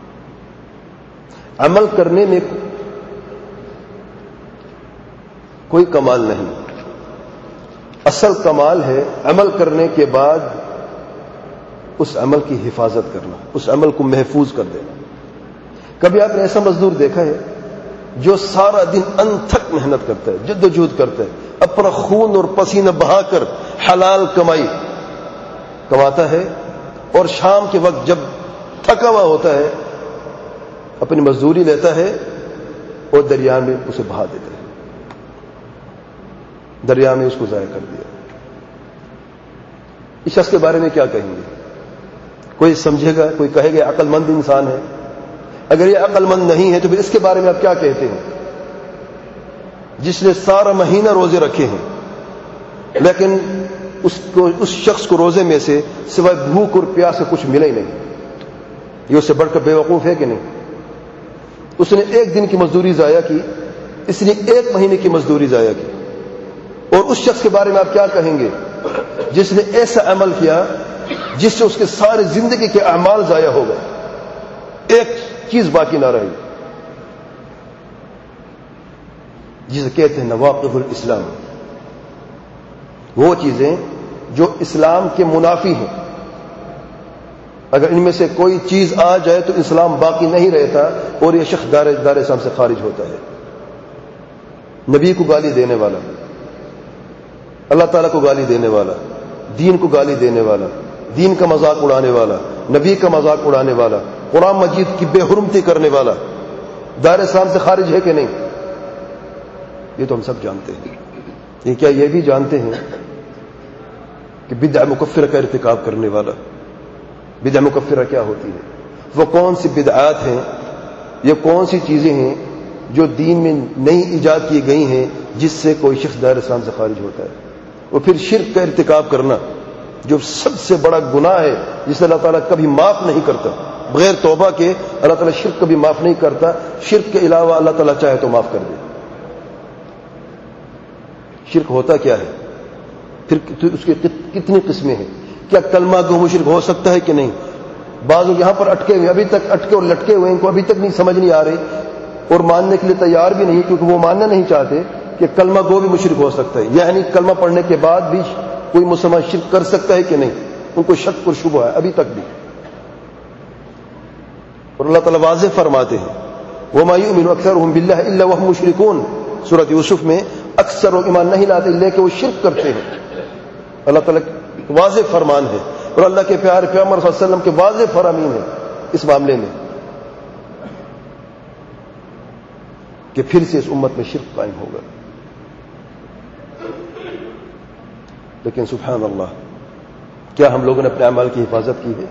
عمل کرنے میں کوئی کمال نہیں, اصل کمال ہے عمل کرنے کے بعد اس عمل کی حفاظت کرنا, اس عمل کو محفوظ کر دینا. کبھی آپ نے ایسا مزدور دیکھا ہے جو سارا دن انتھک محنت کرتا ہے, جد و جہد کرتا ہے, اپنا خون اور پسینہ بہا کر حلال کمائی کماتا ہے, اور شام کے وقت جب تھکا ہوا ہوتا ہے اپنی مزدوری لیتا ہے اور دریا میں اسے بہا دیتا ہے, دریا میں اس کو ضائع کر دیا. اس شخص کے بارے میں کیا کہیں گے؟ کوئی سمجھے گا, کوئی کہے گا عقل مند انسان ہے. اگر یہ عقل مند نہیں ہے تو پھر اس کے بارے میں آپ کیا کہتے ہیں؟ جس نے سارا مہینہ روزے رکھے ہیں لیکن اس کو اس شخص کو روزے میں سے سوائے بھوک اور پیاس سے کچھ ملا ہی نہیں, یہ اس سے بڑھ کر بے وقوف ہے کہ نہیں؟ اس نے ایک دن کی مزدوری ضائع کی, اس نے ایک مہینے کی مزدوری ضائع کی. اور اس شخص کے بارے میں آپ کیا کہیں گے جس نے ایسا عمل کیا جس سے اس کے سارے زندگی کے اعمال ضائع ہو گئے, ایک چیز باقی نہ رہی, جسے کہتے ہیں نواقض الاسلام, وہ چیزیں جو اسلام کے منافی ہیں. اگر ان میں سے کوئی چیز آ جائے تو اسلام باقی نہیں رہتا اور یہ شخص دار دار اسلام سے خارج ہوتا ہے. نبی کو گالی دینے والا, اللہ تعالیٰ کو گالی دینے والا, دین کو گالی دینے والا, دین کا مذاق اڑانے والا, نبی کا مذاق اڑانے والا, قرآن مجید کی بے حرمتی کرنے والا دار اسلام سے خارج ہے کہ نہیں؟ یہ تو ہم سب جانتے ہیں. یہ کیا یہ بھی جانتے ہیں کہ بدعہ مکفرہ کا ارتکاب کرنے والا, بدعہ مکفرہ کیا ہوتی ہے, وہ کون سی بدعات ہیں, یہ کون سی چیزیں ہیں جو دین میں نئی ایجاد کی گئی ہیں جس سے کوئی شخص دائرہ اسلام سے خارج ہوتا ہے. اور پھر شرک کا ارتکاب کرنا جو سب سے بڑا گناہ ہے جسے اللہ تعالیٰ کبھی معاف نہیں کرتا, بغیر توبہ کے اللہ تعالیٰ شرک کبھی معاف نہیں کرتا. شرک کے علاوہ اللہ تعالیٰ چاہے تو معاف کر دے. شرک ہوتا کیا ہے, پھر اس کی کتنی قسمیں ہیں؟ کیا کلمہ گو مشرک ہو سکتا ہے کہ نہیں؟ بعض لوگ یہاں پر اٹکے ہوئے, ابھی تک اٹکے اور لٹکے ہوئے, ان کو ابھی تک نہیں سمجھ نہیں آ رہی اور ماننے کے لیے تیار بھی نہیں, کیونکہ وہ ماننا نہیں چاہتے کہ کلمہ گو بھی مشرک ہو سکتا ہے. یعنی کلمہ پڑھنے کے بعد بھی کوئی مسلمان شرک کر سکتا ہے کہ نہیں, ان کو شک اور شبہ ہے ابھی تک بھی. اور اللہ تعالیٰ واضح فرماتے ہیں وَمَا يُؤْمِنُ أَكْثَرُهُمْ بِاللَّهِ إِلَّا وَهُمْ مُشْرِكُونَ. سورۃ یوسف میں اکثر لوگ ایمان نہیں لاتے لیکن وہ شرک کرتے ہیں. اللہ تعالیٰ واضح فرمان ہے اور اللہ کے پیارے پیغمبر صلی اللہ علیہ وسلم کے واضح فرامین ہیں اس معاملے میں کہ پھر سے اس امت میں شرک قائم ہوگا. لیکن سبحان اللہ, کیا ہم لوگوں نے اپنے اعمال کی حفاظت کی ہے؟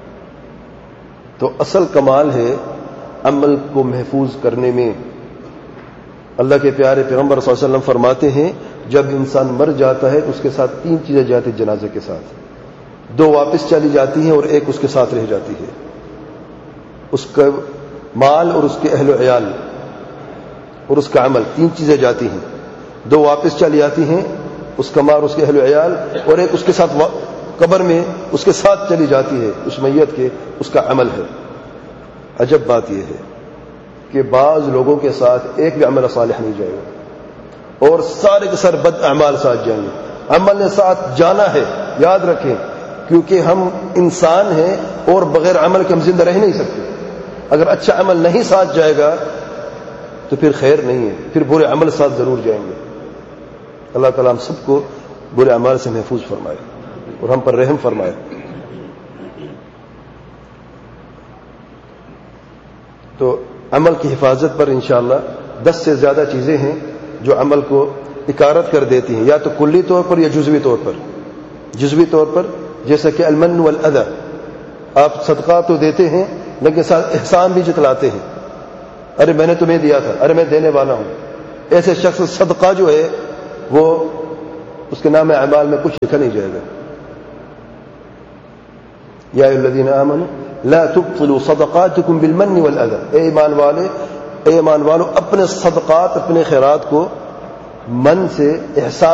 تو اصل کمال ہے عمل کو محفوظ کرنے میں. اللہ کے پیارے پیغمبر صلی اللہ علیہ وسلم فرماتے ہیں جب انسان مر جاتا ہے تو اس کے ساتھ تین چیزیں جاتی جنازے کے ساتھ, دو واپس چلی جاتی ہیں اور ایک اس کے ساتھ رہ جاتی ہے. اس کا مال اور اس کے اہل و عیال اور اس کا عمل, تین چیزیں جاتی ہیں. دو واپس چلی جاتی ہیں, اس کا مال, اس کے اہل و عیال, اور ایک اس کے ساتھ قبر میں اس کے ساتھ چلی جاتی ہے اس میت کے, اس کا عمل ہے. عجب بات یہ ہے کہ بعض لوگوں کے ساتھ ایک بھی عمل صالح نہیں جائے گا اور سارے کے سارے بد اعمال ساتھ جائیں گے. عمل نے ساتھ جانا ہے, یاد رکھیں, کیونکہ ہم انسان ہیں اور بغیر عمل کے ہم زندہ رہ نہیں سکتے. اگر اچھا عمل نہیں ساتھ جائے گا تو پھر خیر نہیں ہے, پھر برے عمل ساتھ ضرور جائیں گے. اللہ تعالیٰ ہم سب کو برے اعمال سے محفوظ فرمائے اور ہم پر رحم فرمائے. تو عمل کی حفاظت پر انشاءاللہ دس سے زیادہ چیزیں ہیں جو عمل کو اکارت کر دیتی ہیں, یا تو کلی طور پر یا جزوی طور پر. جزوی طور پر جیسا کہ المن والاذى, آپ صدقہ تو دیتے ہیں لیکن ساتھ احسان بھی جتلاتے ہیں, ارے میں نے تمہیں دیا تھا, ارے میں دینے والا ہوں. ایسے شخص صدقہ جو ہے وہ اس کے نام اعمال میں کچھ لکھا نہیں جائے گا. یا ایھا الذین آمنوا لا تبطلوا صدقاتکم بالمن والاذى. اے ایمان والے اے ایمان والو اپنے صدقات اپنے خیرات کو من سے احسان